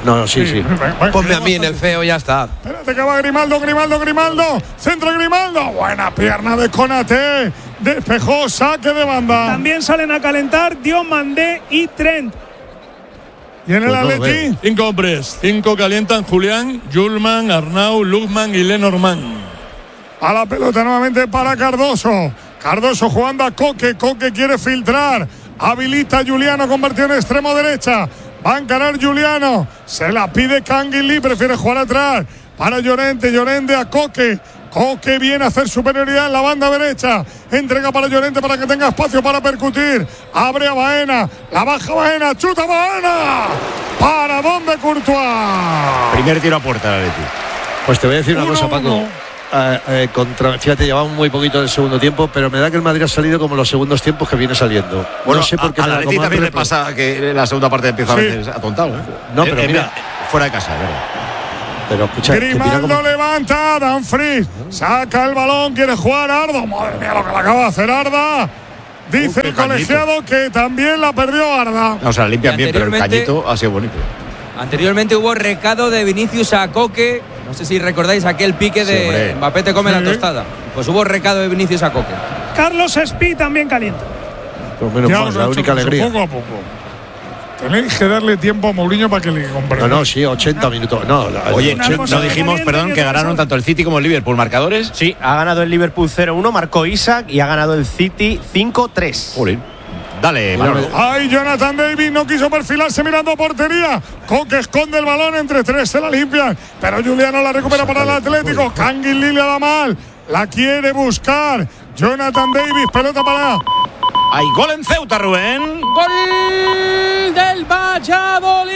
No, sí. Ponme a mí en el feo, ya está. Espérate que va Grimaldo. Centro Grimaldo. Buena pierna de Konaté. Despejó, saque de banda. También salen a calentar Diomandé y Trent. Y en el Atleti, 5 hombres. 5 calientan Julián, Julman, Arnau, Lugman y Lenormand. A la pelota nuevamente para Cardoso. Cardoso jugando a Coque. Coque quiere filtrar. Habilita a Juliano, convertido en extremo derecha. Va a encarar Juliano. Se la pide Canguilí. Prefiere jugar atrás. Para Llorente. Llorente a Coque. Coque viene a hacer superioridad en la banda derecha. Entrega para Llorente para que tenga espacio para percutir. Abre a Baena. La baja Baena. Chuta Baena. ¿Para dónde Courtois? Primer tiro a puerta de Atleti. Pues te voy a decir una cosa, Paco. Fíjate, llevamos muy poquito del segundo tiempo, pero me da que el Madrid ha salido como los segundos tiempos que viene saliendo. Bueno, no sé por qué. A la Atleti también le pasa que la segunda parte empieza a veces atontado. No, pero mira, fuera de casa, ¿verdad? Pero escucha, Grimaldo levanta, Dumfries saca el balón, quiere jugar Arda. Madre mía, lo que le acaba de hacer Arda. Dice el colegiado que también la perdió Arda. No, o sea, limpian bien, pero el cañito ha sido bonito. Anteriormente hubo recado de Vinicius a Coque. No sé si recordáis aquel pique de Mbappé te come la tostada. Pues hubo recado de Vinicius a Coque. Carlos Espí también calienta. Pues menos mal, la única alegría. Poco a poco. Tenéis que darle tiempo a Mourinho para que le comprenda. No, sí, 80 minutos. No, oye, no dijimos, perdón, que ganaron tanto el City como el Liverpool. ¿Marcadores? Sí, ha ganado el Liverpool 0-1, marcó Isaac, y ha ganado el City 5-3. Jolín. Dale, Manolo. Ay, Jonathan David no quiso perfilarse mirando portería. Coque esconde el balón, entre 3 se la limpian. Pero Juliano la recupera para el Atlético. Canguilí le da mal. La quiere buscar. Jonathan Davis, pelota para. Hay gol en Ceuta, Rubén. Gol del Valladolid.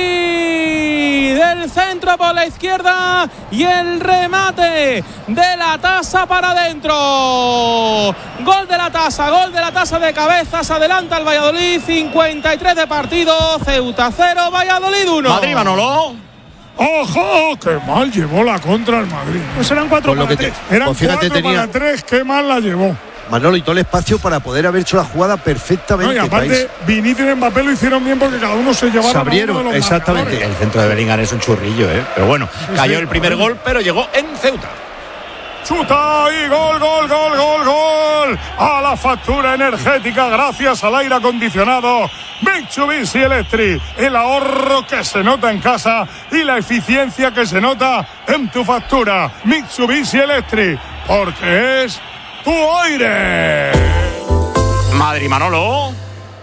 Del centro por la izquierda y el remate de la Tasa para adentro. Gol de la Tasa de cabeza. Se adelanta el Valladolid. 53 de partido. Ceuta 0, Valladolid 1. Madrid, Manolo. ¡Ojo! ¡Qué mal llevó la contra el Madrid! Pues eran 4 para 3. Eran 4 para 3. ¡Qué mal la llevó! Manolo, y todo el espacio para poder haber hecho la jugada perfectamente. No, y aparte, Vinicius y Mbappé lo hicieron bien porque cada uno se llevaba. Se abrieron, exactamente. El centro de Bellingham es un churrillo, ¿eh? Pero bueno, cayó el primer gol, pero llegó en Ceuta. Chuta y gol. A la factura energética gracias al aire acondicionado Mitsubishi Electric. El ahorro que se nota en casa y la eficiencia que se nota en tu factura. Mitsubishi Electric, porque es tu aire. Madrid, Manolo.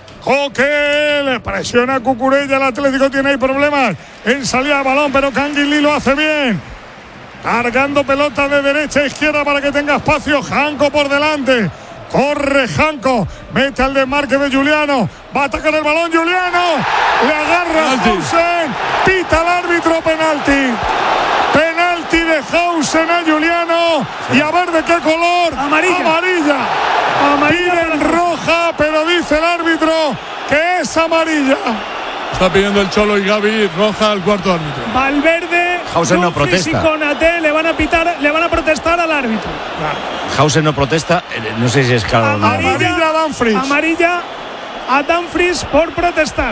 Coque le presiona a Cucurella. El Atlético tiene ahí problemas en salida de balón, pero Canguilí lo hace bien. Cargando pelota de derecha a izquierda para que tenga espacio. Janko por delante. Corre Janko. Mete al desmarque de Juliano. Va a atacar el balón Juliano. Le agarra Hausen. Pita el árbitro, penalti. Penalti de Hausen a Juliano. Y a ver de qué color. Amarilla. Piden roja, pero dice el árbitro que es amarilla. Está pidiendo el Cholo y Gavi roja al cuarto árbitro. Valverde, Hausen no protesta. Y Konaté le van a protestar al árbitro. Hausen no protesta, no sé si es claro. Amarilla a Dumfries. Amarilla a Dumfries por protestar.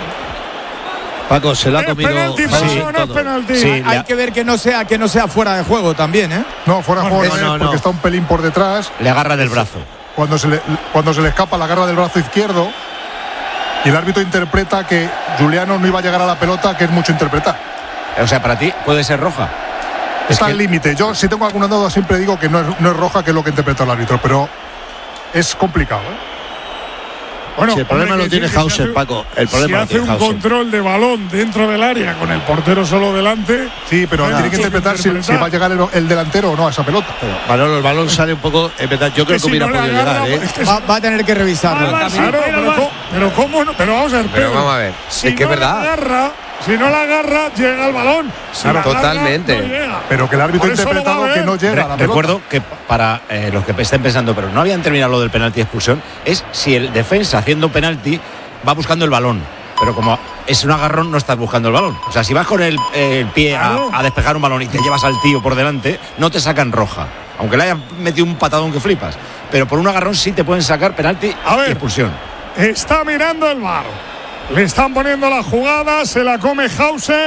Paco, se la ha comido. Penalti, no es penalti. Sí, hay que ver que no sea fuera de juego también, ¿eh? No, fuera de juego no, porque está un pelín por detrás. Le agarra del brazo. Cuando se le escapa, la agarra del brazo izquierdo. Y el árbitro interpreta que Juliano no iba a llegar a la pelota, que es mucho interpretar. O sea, para ti puede ser roja. Está al límite. Yo, si tengo alguna duda, siempre digo que no es roja, que es lo que interpreta el árbitro, pero es complicado, ¿eh? Bueno, si el problema lo tiene Hausen, Paco. El problema si hace un control de balón dentro del área con el portero solo delante. Sí, pero tiene que interpretar si va a llegar el delantero o no a esa pelota. Manolo, el balón sale un poco. En verdad, yo creo que hubiera podido llegar, ¿eh? Va a tener que revisarlo. Pero ¿cómo no? Pero vamos a ver. Pero vamos a ver. Si es que es verdad. Si no la agarra, llega el balón. Claro, totalmente. No llega. Pero que el árbitro ha interpretado que no llega a la pelota. Recuerdo que para los que estén pensando, pero no habían terminado lo del penalti de expulsión, es si el defensa haciendo penalti va buscando el balón. Pero como es un agarrón, no estás buscando el balón. O sea, si vas con el pie a despejar un balón y te llevas al tío por delante, no te sacan roja. Aunque le hayas metido un patadón que flipas. Pero por un agarrón sí te pueden sacar penalti y expulsión. Está mirando el VAR. Le están poniendo la jugada, se la come Hausen.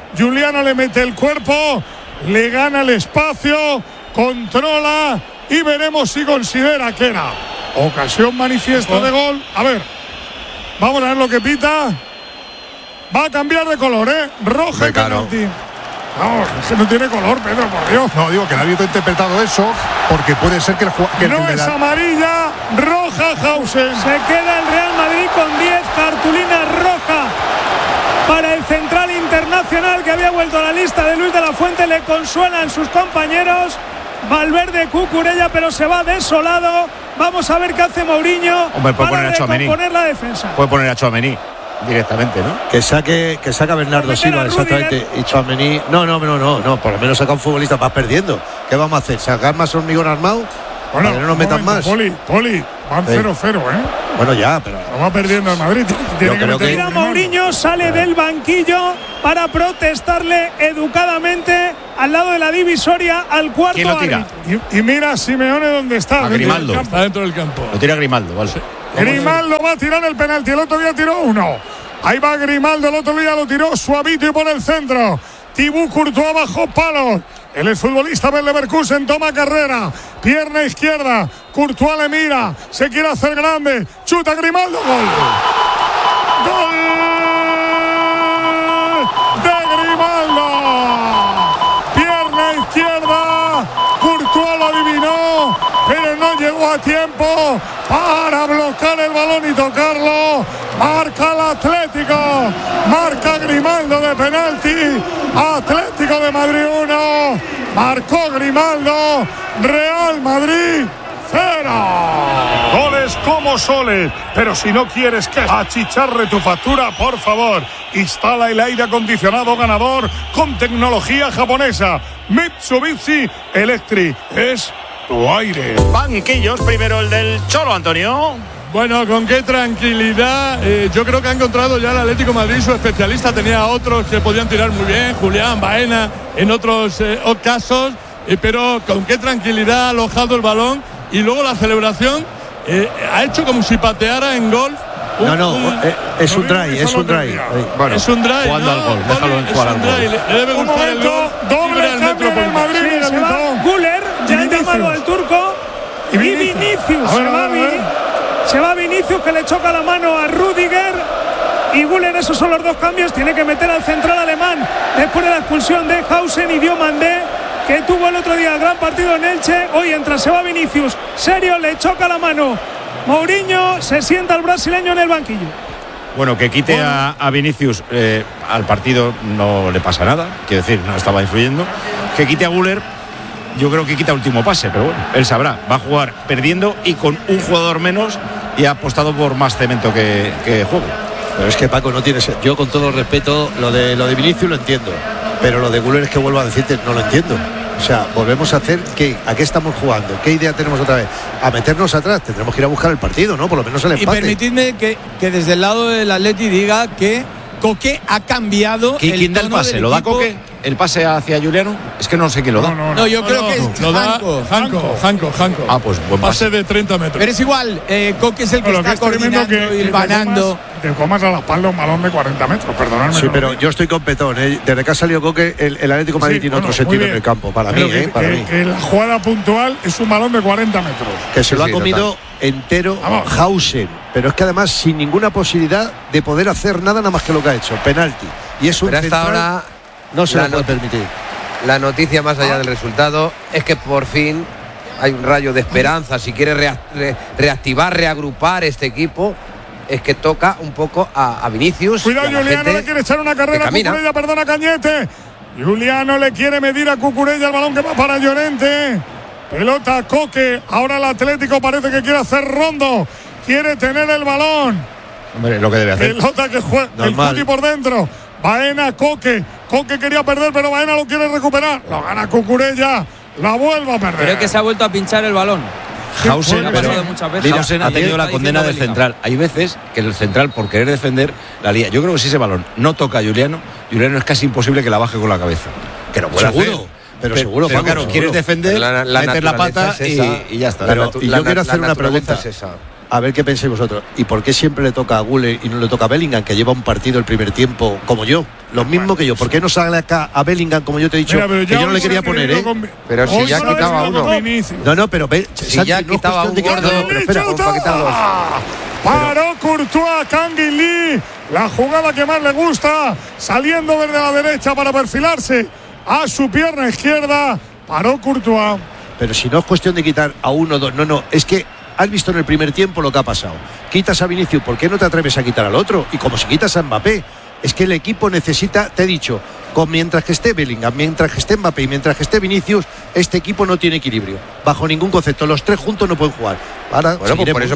Juliano le mete el cuerpo, le gana el espacio, controla y veremos si considera que era ocasión manifiesta de gol. A ver, vamos a ver lo que pita. Va a cambiar de color, roja y penalti. Vamos, es que no tiene color, Pedro, por Dios. No, digo que el árbitro ha interpretado eso porque puede ser que el no es amarilla, roja Hausen. Se queda el Real Madrid con 10 cartulinas rojas para el central internacional que había vuelto a la lista de Luis de la Fuente. Le consuelan sus compañeros. Valverde, Cucurella, pero se va desolado. Vamos a ver qué hace Mourinho. Hombre, puede para recomponer la defensa. Puede poner a Tchouaméni directamente, ¿no? Que saque a Bernardo Silva, exactamente. Y Tchouaméni. No, por lo menos saca un futbolista. Vas perdiendo. ¿Qué vamos a hacer? ¿Sacar más hormigón armado? Bueno, para que no nos metan más. Poli, van 0-0, Bueno, ya, pero. Lo va perdiendo el Madrid. Mira, Mourinho sale del banquillo para protestarle educadamente al lado de la divisoria al cuarto. ¿Quién lo tira? Y mira a Simeone dónde está. A Grimaldo. Está dentro del campo. Lo tira Grimaldo, vale. Grimaldo va a tirar el penalti. El otro día tiró uno. Ahí va Grimaldo. El otro día lo tiró suavito y por el centro. Thibaut Courtois bajo palos. El exfutbolista del Leverkusen toma carrera. Pierna izquierda. Courtois le mira. Se quiere hacer grande. Chuta Grimaldo. Gol. ¡Gol de Grimaldo! Pierna izquierda. Courtois lo adivinó, pero no llegó a tiempo para bloquear el balón y tocarlo. Marca el Atlético. Marca Grimaldo de penalti. Atlético de Madrid 1. Marcó Grimaldo. Real Madrid 0. Goles como soles. Pero si no quieres que achicharre tu factura, por favor, instala el aire acondicionado ganador con tecnología japonesa. Mitsubishi Electric. Es tu aire. Banquillos, primero el del Cholo, Antonio. Bueno, con qué tranquilidad. Yo creo que ha encontrado ya el Atlético de Madrid su especialista. Tenía otros que podían tirar muy bien, Julián, Baena, en otros casos. Pero con qué tranquilidad ha alojado el balón. Y luego la celebración ha hecho como si pateara en golf. Es un drive, es un drive. Bueno, es un drive. Jugando al gol, déjalo jugar al gol. Le debe gustar el gol. Doble cambio en el Madrid. Se va Güler, ya ha llamado al turco. Y Vinicius. Se va Vinicius, que le choca la mano a Rüdiger. Y Güler, esos son los dos cambios. Tiene que meter al central alemán después de la expulsión de Hausen y Diomandé, que tuvo el otro día el gran partido en Elche. Hoy entra, se va Vinicius. Serio, le choca la mano Mourinho. Se sienta el brasileño en el banquillo. Bueno, que quite a Vinicius al partido no le pasa nada. Quiero decir, no estaba influyendo. Que quite a Güler, yo creo que quita último pase, pero bueno, él sabrá. Va a jugar perdiendo y con un jugador menos, y ha apostado por más cemento que juego. Pero es que Paco no tiene. Yo, con todo respeto, lo de Vinicius lo entiendo, pero lo de Güler, es que vuelvo a decirte, no lo entiendo. O sea, volvemos a hacer ¿qué? ¿A qué estamos jugando? ¿Qué idea tenemos otra vez? A meternos atrás. Tendremos que ir a buscar el partido, ¿no? Por lo menos el empate. Y permitidme que desde el lado del Atleti diga que Coque ha cambiado. ¿Quién da el pase? ¿Lo da Coque? ¿El pase hacia Juliano? Es que no sé quién lo da. No, yo creo que es Janko. Ah, pues buen pase de 30 metros. Pero es igual, Coque es el que está coordinando y hilvanando. Te comas a la espalda un balón de 40 metros, perdonadme. Sí, pero yo estoy con Petón, Desde que ha salido Coque, el Atlético de Madrid tiene otro sentido en el campo, para mí, para mí. Que la jugada puntual es un balón de 40 metros. Que se lo ha comido entero Hausen, pero es que además sin ninguna posibilidad de poder hacer nada más que lo que ha hecho, penalti. Y es un pero hasta ahora no se lo puede permitir. La noticia más allá del resultado es que por fin hay un rayo de esperanza. Si quiere reactivar, reagrupar este equipo, es que toca un poco a Vinicius. Cuidado, Juliano le quiere echar una carrera a Cucurella, perdona, Cañete. Juliano le quiere medir a Cucurella, el balón que va para Llorente. Pelota a Coque. Ahora el Atlético parece que quiere hacer rondo. Quiere tener el balón. Hombre, lo que debe hacer. Pelota que juega el Cuti por dentro. Baena, Coque. Coque quería perder, pero Baena lo quiere recuperar. Lo gana Cucurella. La vuelve a perder. Creo que se ha vuelto a pinchar el balón. Hausen ha tenido la condena del central. Hay veces que el central, por querer defender, la lía. Yo creo que si ese balón no toca a Juliano es casi imposible que la baje con la cabeza. Que lo puede hacer. Pero seguro, pero claro, seguro. quieres defender, meter la pata y ya está. Pero yo quiero hacer una pregunta. A ver qué pensáis vosotros. ¿Y por qué siempre le toca a Güler y no le toca a Bellingham, que lleva un partido el primer tiempo como yo? Lo mismo que yo. ¿Por qué no sale acá a Bellingham, como yo te he dicho? Mira, que yo no le quería poner, ¿eh? Pero si ya quitaba uno. No, pero si ya quitaba uno. Pero espera. Paró Courtois, Kangin Lee. La jugada que más le gusta. Saliendo desde la derecha para perfilarse a su pierna izquierda. Paró Courtois. Pero si no es cuestión de quitar a uno o dos. No. Es que has visto en el primer tiempo lo que ha pasado. Quitas a Vinicius, ¿por qué no te atreves a quitar al otro? Y como si quitas a Mbappé, es que el equipo necesita, te he dicho, mientras que esté Bellingham, mientras que esté Mbappé y mientras que esté Vinicius, este equipo no tiene equilibrio, bajo ningún concepto. Los tres juntos no pueden jugar. Ahora, bueno, pues por eso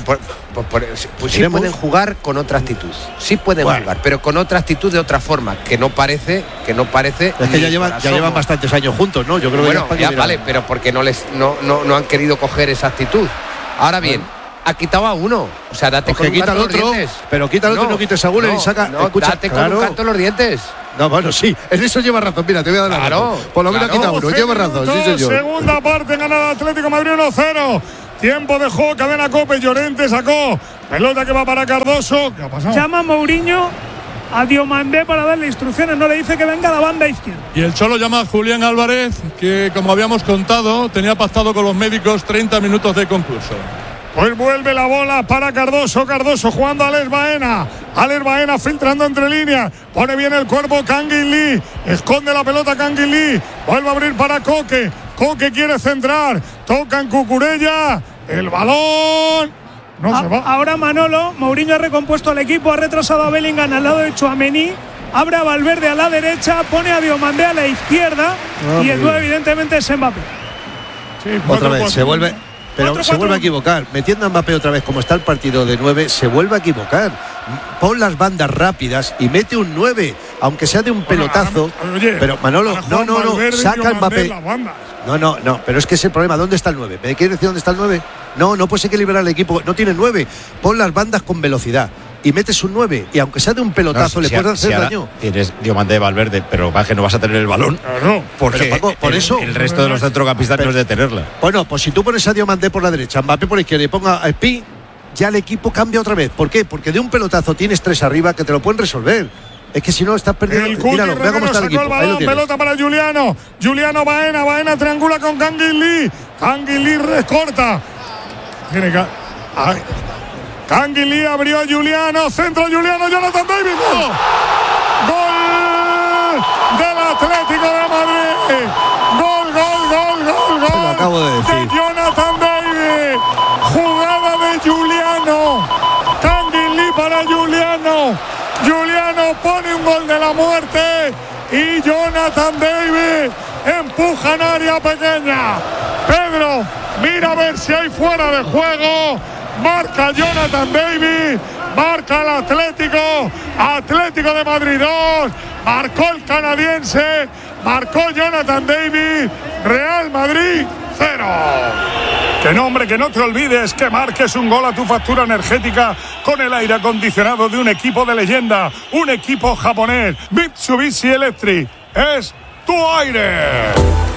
sí pueden jugar con otra actitud. Sí pueden jugar, pero con otra actitud de otra forma, que no parece. Es que ya llevan bastantes años juntos, ¿no? Yo creo que ya vale, pero porque no han querido coger esa actitud. Ahora bien, ha quitado a uno. O sea, date con un canto los dientes. Pero quita al otro y no quites a Güler y saca. Escucha, date con un canto los dientes. No, bueno, sí. En eso lleva razón. Mira, te voy a dar la razón. Por lo menos quita uno. Lleva razón, sí, señor. Segunda parte, ganada Atlético Madrid 1-0. Tiempo de juego, cadena Cope. Llorente sacó. Pelota que va para Cardoso. ¿Qué ha pasado? Llama Mourinho a Diomandé para darle instrucciones. No le dice que venga a la banda izquierda. Y el Cholo llama a Julián Álvarez, que como habíamos contado, tenía pactado con los médicos 30 minutos de concurso. Pues vuelve la bola para Cardoso. Cardoso jugando a Alex Baena. Alex Baena filtrando entre líneas. Pone bien el cuerpo Kangin Lee. Esconde la pelota Kangin Lee. Vuelve a abrir para Coque. Coque quiere centrar. Toca en Cucurella. El balón. No se va. Ahora Manolo. Mourinho ha recompuesto al equipo. Ha retrasado a Bellingham al lado de Tchouaméni. Abre a Valverde a la derecha. Pone a Diomandé a la izquierda. Y el 9 evidentemente es Mbappé. Sí, otra vez se vuelve. Pero se vuelve a equivocar. Metiendo a Mbappé otra vez, como está el partido de 9, se vuelve a equivocar. Pon las bandas rápidas y mete un 9, aunque sea de un pelotazo. Pero Manolo, no, saca a Mbappé. No, pero es que ese problema, ¿dónde está el 9? ¿Me quieres decir dónde está el 9? No puedes equilibrar el equipo, no tiene 9. Pon las bandas con velocidad y metes un 9, y aunque sea de un pelotazo, le puedes hacer daño. Tienes Diomandé, Valverde, pero va que no vas a tener el balón. Claro. Porque Paco, por eso el resto de los centrocampistas no es de tenerla. Bueno, pues si tú pones a Diomandé por la derecha, Mbappé por la izquierda y ponga a Spi, ya el equipo cambia otra vez. ¿Por qué? Porque de un pelotazo tienes 3 arriba que te lo pueden resolver. Es que si no estás perdiendo. Míralo, vea cómo está el equipo. El balón, pelota para Juliano. Juliano Baena triangula con Kangin Lee. Kangin Lee recorta. Tiene que. Kangin Lee abrió a Juliano. Centro Juliano. Jonathan David. Gol del Atlético de Madrid. Gol. Lo acabo de decir. De Jonathan David. Jugada de Juliano. Kangin Lee para Juliano. Juliano pone un gol de la muerte y Jonathan David empuja en área pequeña. Pedro, mira a ver si hay fuera de juego. Marca Jonathan David, marca el Atlético de Madrid 2, marcó el canadiense, marcó Jonathan David, Real Madrid 0. Que no, hombre, que no te olvides que marques un gol a tu factura energética con el aire acondicionado de un equipo de leyenda, un equipo japonés. Mitsubishi Electric es tu aire.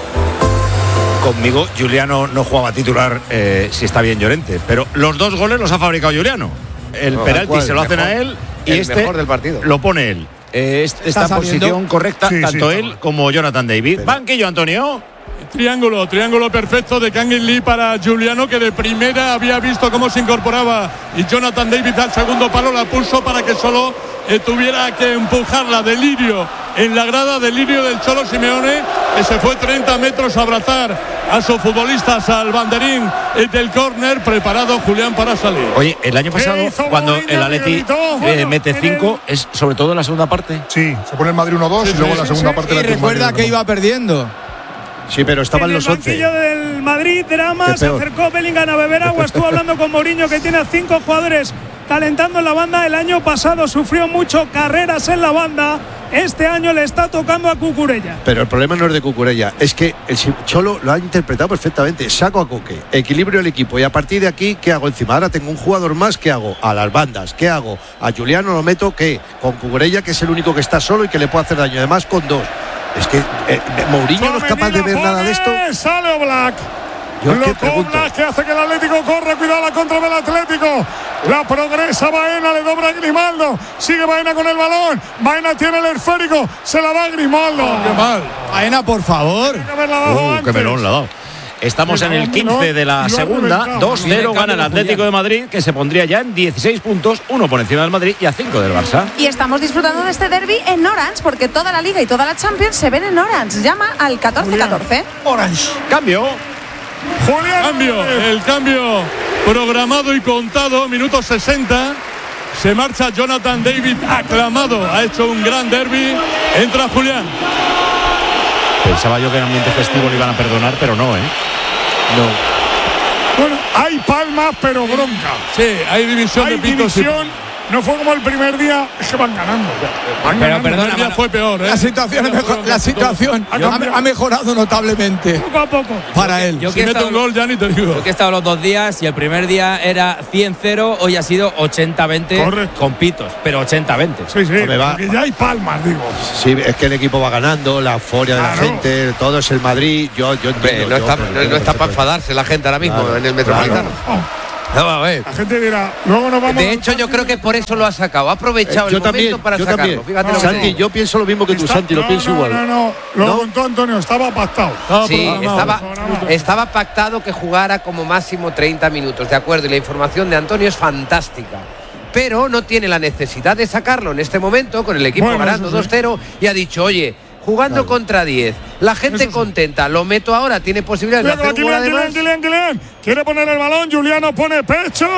Conmigo Juliano no jugaba titular si está bien Llorente, pero los 2 goles los ha fabricado Juliano. El penalti se lo hacen a él y el mejor del partido lo pone él. Está en posición correcta, tanto él como Jonathan David. Banquillo, Antonio. Triángulo perfecto de Kangin Lee para Juliano, que de primera había visto cómo se incorporaba, y Jonathan David al segundo palo la pulsó para que solo tuviera que empujarla. Delirio en la grada, delirio del Cholo Simeone, que se fue 30 metros a abrazar a sus futbolistas al banderín del córner, preparado Julián para salir. Oye, el año pasado cuando el Atleti mete 5, es sobre todo en la segunda parte. Sí, se pone el Madrid 1-2 y luego en la segunda parte y recuerda que iba perdiendo. Sí, pero estaban los 11. En el banquillo del Madrid, drama, se acercó Bellingham a beber agua, estuvo hablando con Mourinho, que tiene a 5 jugadores calentando en la banda. El año pasado sufrió mucho carreras en la banda, este año le está tocando a Cucurella. Pero el problema no es de Cucurella, es que el Cholo lo ha interpretado perfectamente. Saco a Coque, equilibrio el equipo, y a partir de aquí, ¿qué hago encima? Ahora tengo un jugador más, ¿qué hago? A las bandas, ¿qué hago? A Juliano lo meto, ¿qué? Con Cucurella, que es el único que está solo y que le puede hacer daño, además con 2. Es que Mourinho no es capaz de ver nada de esto. Sale Oblak. Blas, que hace que el Atlético corra, cuidado la contra del Atlético, la progresa Baena, le dobra a Grimaldo, sigue Baena con el balón, Baena tiene el esférico, se la da a Grimaldo. Qué mal. Baena, por favor. Qué melón le ha dado. Estamos en el 15 de la segunda, 2-0 gana el Atlético de Madrid, que se pondría ya en 16 puntos, 1 por encima del Madrid y a 5 del Barça. Y estamos disfrutando de este derbi en Orange, porque toda la Liga y toda la Champions se ven en Orange. Llama al 1414. Orange. Cambio. Julián. El cambio programado y contado, minuto 60. Se marcha Jonathan David, aclamado, ha hecho un gran derbi. Entra Julián. Pensaba yo que en ambiente festivo le iban a perdonar, pero no, ¿eh? No. Bueno, hay palmas, pero bronca. Sí, hay división de pitos. No fue como el primer día, es que van ganando. Pero perdona, el día fue peor, ¿eh? La situación ha mejorado notablemente. Poco a poco. Para él. Si mete un gol, ya ni te digo. Yo que he estado los 2 días y el primer día era 100-0, hoy ha sido 80-20 con pitos, pero 80-20. Sí, porque ya hay palmas, digo. Sí, es que el equipo va ganando, la euforia de la gente, todo es el Madrid. Yo no está para enfadarse la gente ahora mismo en el Metropolitano. La gente dirá, luego nos vamos. De hecho, yo creo que por eso lo ha sacado. Ha aprovechado el momento para sacarlo. Fíjate lo que Santi, yo pienso lo mismo que tú, Santi, lo pienso igual. No, lo contó Antonio, estaba pactado. Estaba pactado que jugara como máximo 30 minutos, de acuerdo. Y la información de Antonio es fantástica. Pero no tiene la necesidad de sacarlo en este momento, con el equipo ganando 2-0, y ha dicho, oye, jugando contra 10, la gente contenta, lo meto ahora, tiene posibilidades de hacer un gol además. Kylian, quiere poner el balón, Juliano pone pecho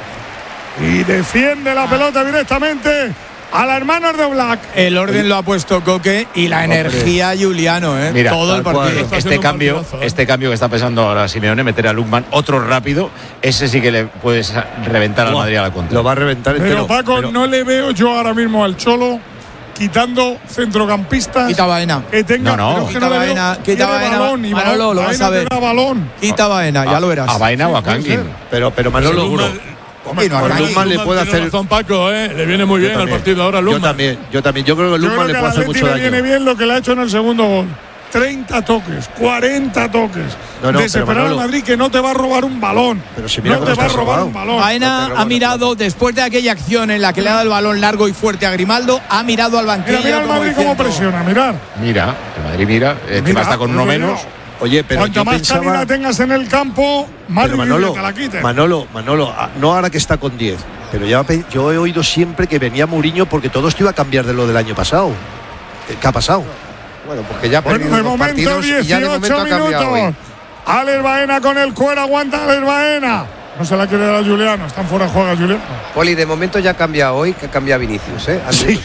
y defiende la pelota directamente a la hermana de Oblak. El orden lo ha puesto Coque y la energía Juliano, Mira, todo el partido. Este cambio que está pensando ahora Simeone, meter a Lukman, otro rápido, ese sí que le puedes reventar al Madrid a la contra. Lo va a reventar entero. Pero Paco, no le veo yo ahora mismo al Cholo quitando centrocampistas. Quita Baena. Que tenga, quita Baena. Manolo, lo vas a ver. Quita Baena, ya lo verás. A Baena o a Kangin. Pero Manolo juro. Lukman le puede hacer. Razón, Paco, le viene muy bien al partido ahora Lukman. Yo también. Yo creo que Lukman le puede hacer mucho daño. Le viene bien lo que le ha hecho en el segundo gol. 30 toques, 40 toques. Desesperar al Madrid, que no te va a robar un balón. Pero si mira, no te va a robar un balón. Baena ha mirado, después de aquella acción en la que le ha dado el balón largo y fuerte a Grimaldo, ha mirado al banquillo. Mira el Madrid cómo presiona, mirar. Mira, el Madrid mira, está con uno menos. Oye, pero cuanto más calidad tengas en el campo, más difícil te la quites. Manolo, no ahora que está con 10, pero yo he oído siempre que venía Mourinho porque todo esto iba a cambiar de lo del año pasado. ¿Qué ha pasado? Bueno, porque ya ha perdido dos partidos y ya de momento ha cambiado hoy. Alex Baena con el cuero, aguanta Alex Baena. No se la quiere dar a Juliano, están fuera de juego Juliano. Poli, de momento ya ha cambiado hoy, que cambia Vinicius, Sí.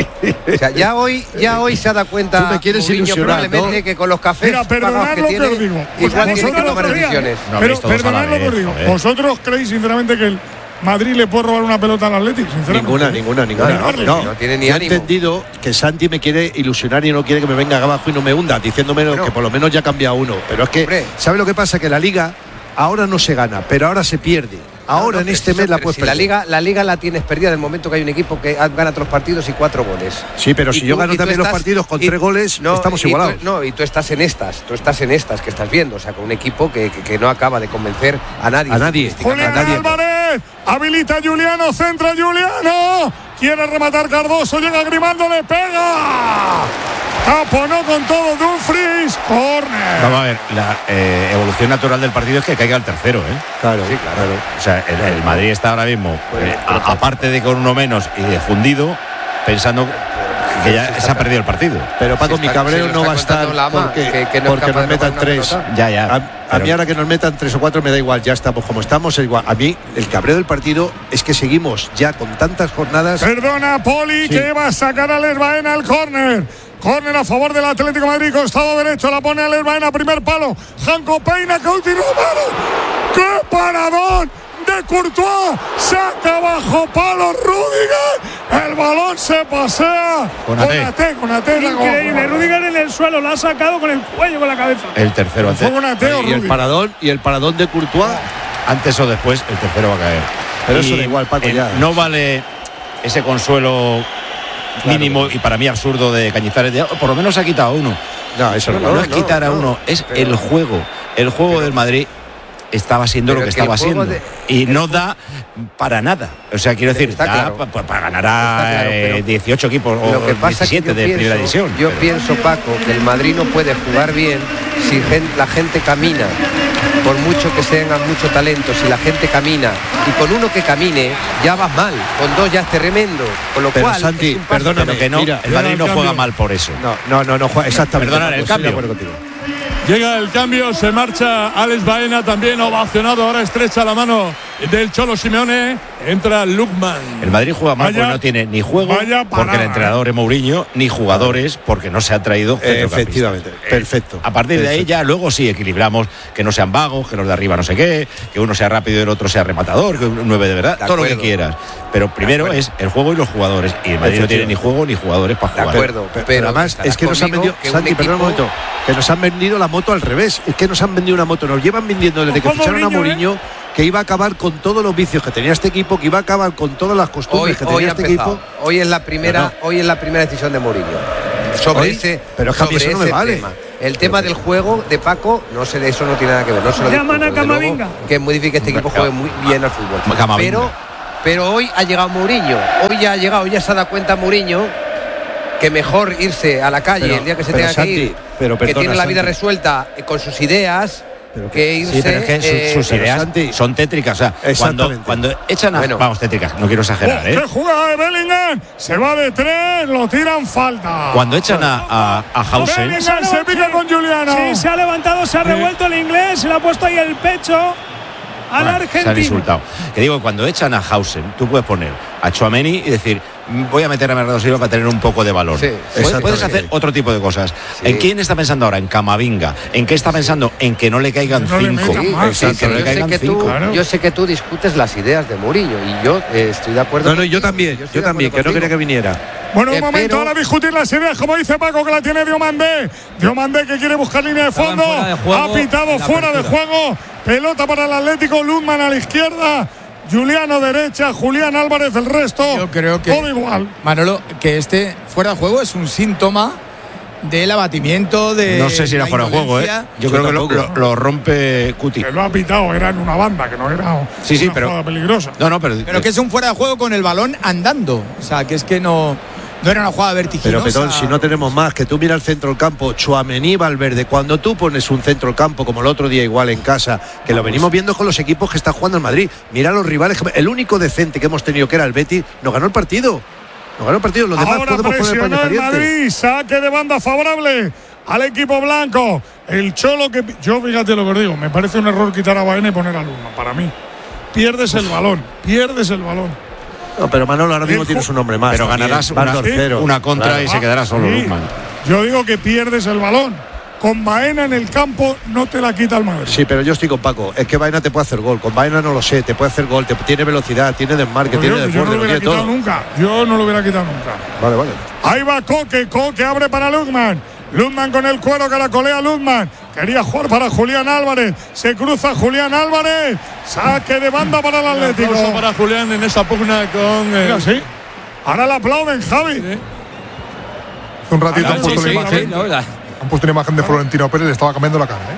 O sea, ya hoy se ha dado cuenta. Tú me quieres ilusionar, probablemente, ¿no? Que con los cafés pagados que tiene, igual tiene que tomar decisiones. Pero perdonad lo que os digo. ¿Vosotros creéis sinceramente que el Madrid le puede robar una pelota al Atlético? Ninguna. No tiene ni ánimo. He entendido que Santi me quiere ilusionar y no quiere que me venga abajo y no me hunda, diciéndome que por lo menos ya ha cambiado uno. Pero es que, ¿sabe lo que pasa? Que la Liga ahora no se gana, pero ahora se pierde. Ahora en este mes la puedes perder. La Liga la tienes perdida en el momento que hay un equipo que gana 3 partidos y 4 goles. Sí, pero si yo gano también los partidos con 3 goles, estamos igualados. Y tú estás en estas que estás viendo, o sea, con un equipo que no acaba de convencer a nadie. Julián Álvarez, habilita a Juliano, centra Juliano, quiere rematar Cardoso, llega Grimaldo, le pega. Taponó con todo Dumfries, córner. Vamos a ver, la evolución natural del partido es que caiga el tercero, Claro. O sea, el Madrid está ahora mismo, aparte de con uno menos y de fundido, pensando que ya se ha perdido el partido. Pero Paco, mi cabreo no va a estar porque nos metan 3. A mí ahora que nos metan 3 o 4 me da igual, ya estamos como estamos, igual. A mí el cabreo del partido es que seguimos ya con tantas jornadas. Perdona, Poli, que va a sacar a Alex Baena al córner. Córner a favor del Atlético de Madrid, costado derecho, la pone Alex Baena, primer palo. Janko Peina, que último palo. ¡Qué paradón de Courtois! Saca bajo palo Rüdiger. El balón se pasea. Con AT. Increíble. Rüdiger en el suelo, lo ha sacado con el cuello, con la cabeza. El tercero antes. Y el paradón de Courtois. Antes o después, el tercero va a caer. Pero eso da igual, Paco, ya. No vale ese consuelo mínimo y para mí absurdo de Cañizares. Por lo menos ha quitado uno. No, eso no es quitar a uno, es el juego del Madrid. estaba siendo Pero lo que es que estaba el juego siendo. Y no da para nada. O sea, quiero decir, da para ganar a 18 equipos o 17 de primera división. Yo pienso, Paco, que el Madrid no puede jugar bien si la gente camina. Por mucho que tengan mucho talento, si la gente camina, y con uno que camine ya vas mal, con dos ya es tremendo. Con lo cual, Santi, perdóname, que no, mira, el Madrid no juega mal por eso. No juega exactamente. Perdona, el cambio. Llega el cambio, se marcha Alex Baena, también ovacionado, ahora estrecha la mano del Cholo Simeone, entra Lukman. El Madrid juega mal porque no tiene ni juego, porque el entrenador es Mourinho, ni jugadores, porque no se ha traído efectivamente, perfecto. A partir de ahí ya luego sí equilibramos, que no sean vagos, que los de arriba no sé qué, que uno sea rápido y el otro sea rematador, que un 9 de verdad, todo lo que quieras. Pero primero es el juego y los jugadores, y el Madrid no tiene ni juego ni jugadores para jugar. De acuerdo, pero además es que nos han vendido, Santi, perdón un momento, que nos han vendido la moto al revés, es que nos han vendido una moto, nos llevan vendiendo desde que ficharon a Mourinho, que iba a acabar con todos los vicios que tenía este equipo, que iba a acabar con todas las costumbres que tenía este equipo. Hoy es la primera decisión de Mourinho sobre ese, pero es que a mí eso no me vale. Tema. El tema del juego de Paco, no sé, de eso no tiene nada que ver. No se lo llaman a Camavinga, que es muy difícil que este equipo juegue muy bien al fútbol. Pero hoy ha llegado Mourinho, ya se ha dado cuenta Mourinho que mejor irse a la calle el día que se tenga que ir, que tiene la vida resuelta con sus ideas, que irse. Sí, pero es que sus ideas son tétricas. O sea, cuando echan a. Vamos, tétricas, no quiero exagerar, ¡Qué jugada de Bellingham! Se va de 3, lo tiran falta. Cuando echan a Hausen. Bellingham se pica con Juliano. Sí, se ha levantado, se ha revuelto el inglés, se le ha puesto ahí el pecho al argentino. Se han insultado. Que digo, cuando echan a Hausen, tú puedes poner a Tchouaméni y decir, voy a meter a Bernardo Silva para tener un poco de valor. Sí, puedes hacer otro tipo de cosas. Sí. ¿En quién está pensando ahora? En Camavinga. ¿En qué está pensando? En que no le caigan 5. Yo sé que tú discutes las ideas de Mourinho y yo estoy de acuerdo. No, yo también, que no quería que viniera. Bueno, un momento, ahora discutir las ideas, como dice Paco, que la tiene Diomandé. Diomandé que quiere buscar línea de fondo. Ha pitado fuera de juego. Pelota para el Atlético, Lundman a la izquierda. Juliano derecha, Julián Álvarez el resto. Yo creo que todo igual. Manolo, que este fuera de juego es un síntoma del abatimiento de. No sé si era fuera de juego, Yo creo que lo rompe Cuti. Que lo ha pitado, era en una banda, que no era una jugada peligrosa. No, pero que es un fuera de juego con el balón andando. O sea, que es que no era una jugada vertiginosa. Pero Petón, si no tenemos más, que tú mira el centro del campo, Tchouaméni, Valverde, cuando tú pones un centro del campo como el otro día igual en casa, que lo venimos viendo con los equipos que está jugando el Madrid, mira a los rivales, el único decente que hemos tenido, que era el Betis, nos ganó el partido. Los demás ahora podemos poner el paño caliente. Madrid, saque de banda favorable al equipo blanco. El Cholo que yo, fíjate lo que os digo, me parece un error quitar a Baena y poner a Lundman, para mí. Pierdes el balón. No, pero Manolo, ahora mismo tienes un hombre más. Pero ganarás una contra y se quedará solo Lundman. Yo digo que pierdes el balón. Con Baena en el campo no te la quita el Madrid. Sí, pero yo estoy con Paco. Es que Baena te puede hacer gol. Con Baena no lo sé. Te puede hacer gol. Tiene velocidad, tiene desmarque, tiene desborde. Yo no lo hubiera quitado nunca. Vale. Ahí va Coque abre para Lundman. Lundman con el cuero, caracolea Lundman. Quería jugar para Julián Álvarez. Se cruza Julián Álvarez. Saque de banda para el Atlético. Un para Julián en esa pugna con. Mira, sí. Ahora le aplauden, Javi. Sí. Hace un ratito han puesto la imagen. Han puesto una imagen de Florentino Pérez, le estaba cambiando la cara.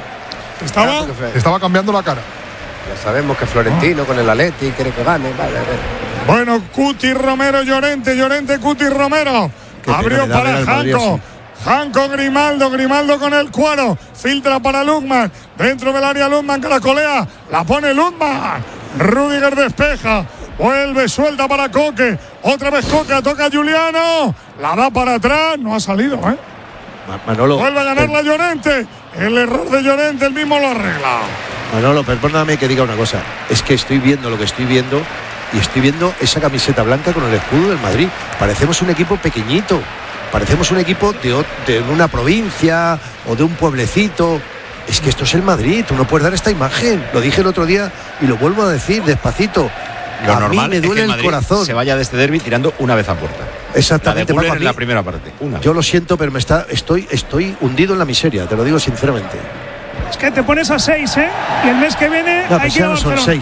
Estaba cambiando la cara. Ya sabemos que Florentino con el Atleti quiere que gane. Vale. Bueno, Cuti Romero, Llorente, Cuti Romero. Abrió para Janko. Janko Grimaldo con el cuero. Filtra para Lundman. Dentro del área Lundman, caracolea. La pone Lundman. Rüdiger despeja. Vuelve suelta para Coque. Otra vez Coque, toca Juliano. La da para atrás. No ha salido, Manolo, vuelve a ganar la Llorente. El error de Llorente, el mismo lo arregla. Manolo, perdóname que diga una cosa. Es que estoy viendo lo que estoy viendo y estoy viendo esa camiseta blanca con el escudo del Madrid. Parecemos un equipo pequeñito. Parecemos un equipo de una provincia o de un pueblecito. Es que esto es el Madrid. Tú no puedes dar esta imagen. Lo dije el otro día y lo vuelvo a decir despacito. Lo normal me duele es que el corazón. Se vaya de este derbi tirando una vez a puerta. Exactamente. La de Müller en la primera parte. Yo lo siento, pero estoy hundido en la miseria, te lo digo sinceramente. Es que te pones a 6, y el mes que viene hay que ir a Barcelona.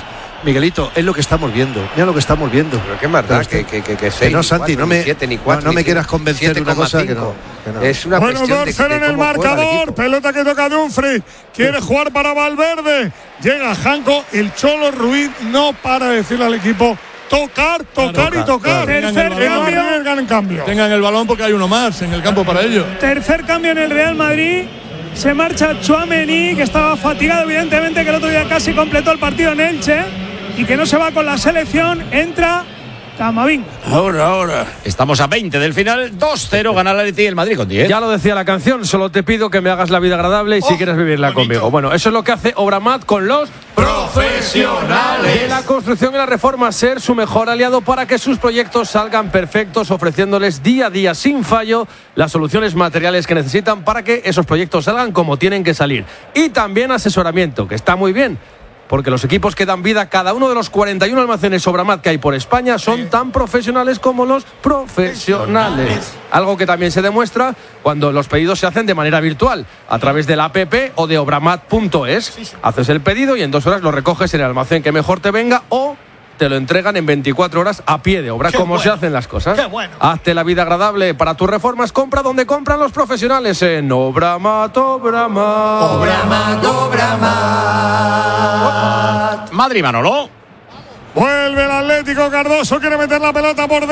Miguelito, es lo que estamos viendo. Mira lo que estamos viendo. Pero qué más da que 6, no, Santi, no me, 7, ni 4, no me quieras convencer de una cosa que no. Es una bueno, cuestión 2-0 en el marcador. Pelota que toca Dumfries. Quiere jugar para Valverde. Llega Janko. El Cholo Ruiz no para de decirle al equipo tocar y tocar. Tercer cambio. Tengan el balón porque hay uno más en el campo para ello. Tercer cambio en el Real Madrid. Se marcha Tchouaméni, que estaba fatigado, evidentemente, que el otro día casi completó el partido en Elche y que no se va con la selección. Entra Camavinga. Ahora. Estamos a 20 del final. 2-0 gana el Atleti y el Madrid con 10. Ya lo decía la canción, solo te pido que me hagas la vida agradable y si quieres vivirla conmigo. Bueno, eso es lo que hace Obramat con los profesionales de la construcción y la reforma. Ser su mejor aliado para que sus proyectos salgan perfectos, ofreciéndoles día a día sin fallo las soluciones materiales que necesitan para que esos proyectos salgan como tienen que salir. Y también asesoramiento, que está muy bien, porque los equipos que dan vida a cada uno de los 41 almacenes Obramat que hay por España son tan profesionales como los profesionales. Algo que también se demuestra cuando los pedidos se hacen de manera virtual, a través de la app o de obramat.es. Haces el pedido y en 2 horas lo recoges en el almacén que mejor te venga o te lo entregan en 24 horas a pie de obra. Como se hacen las cosas. Hazte la vida agradable para tus reformas. Compra donde compran los profesionales en Obramat. Madrid, Manolo. Vuelve el Atlético. Cardoso quiere meter la pelota por dentro.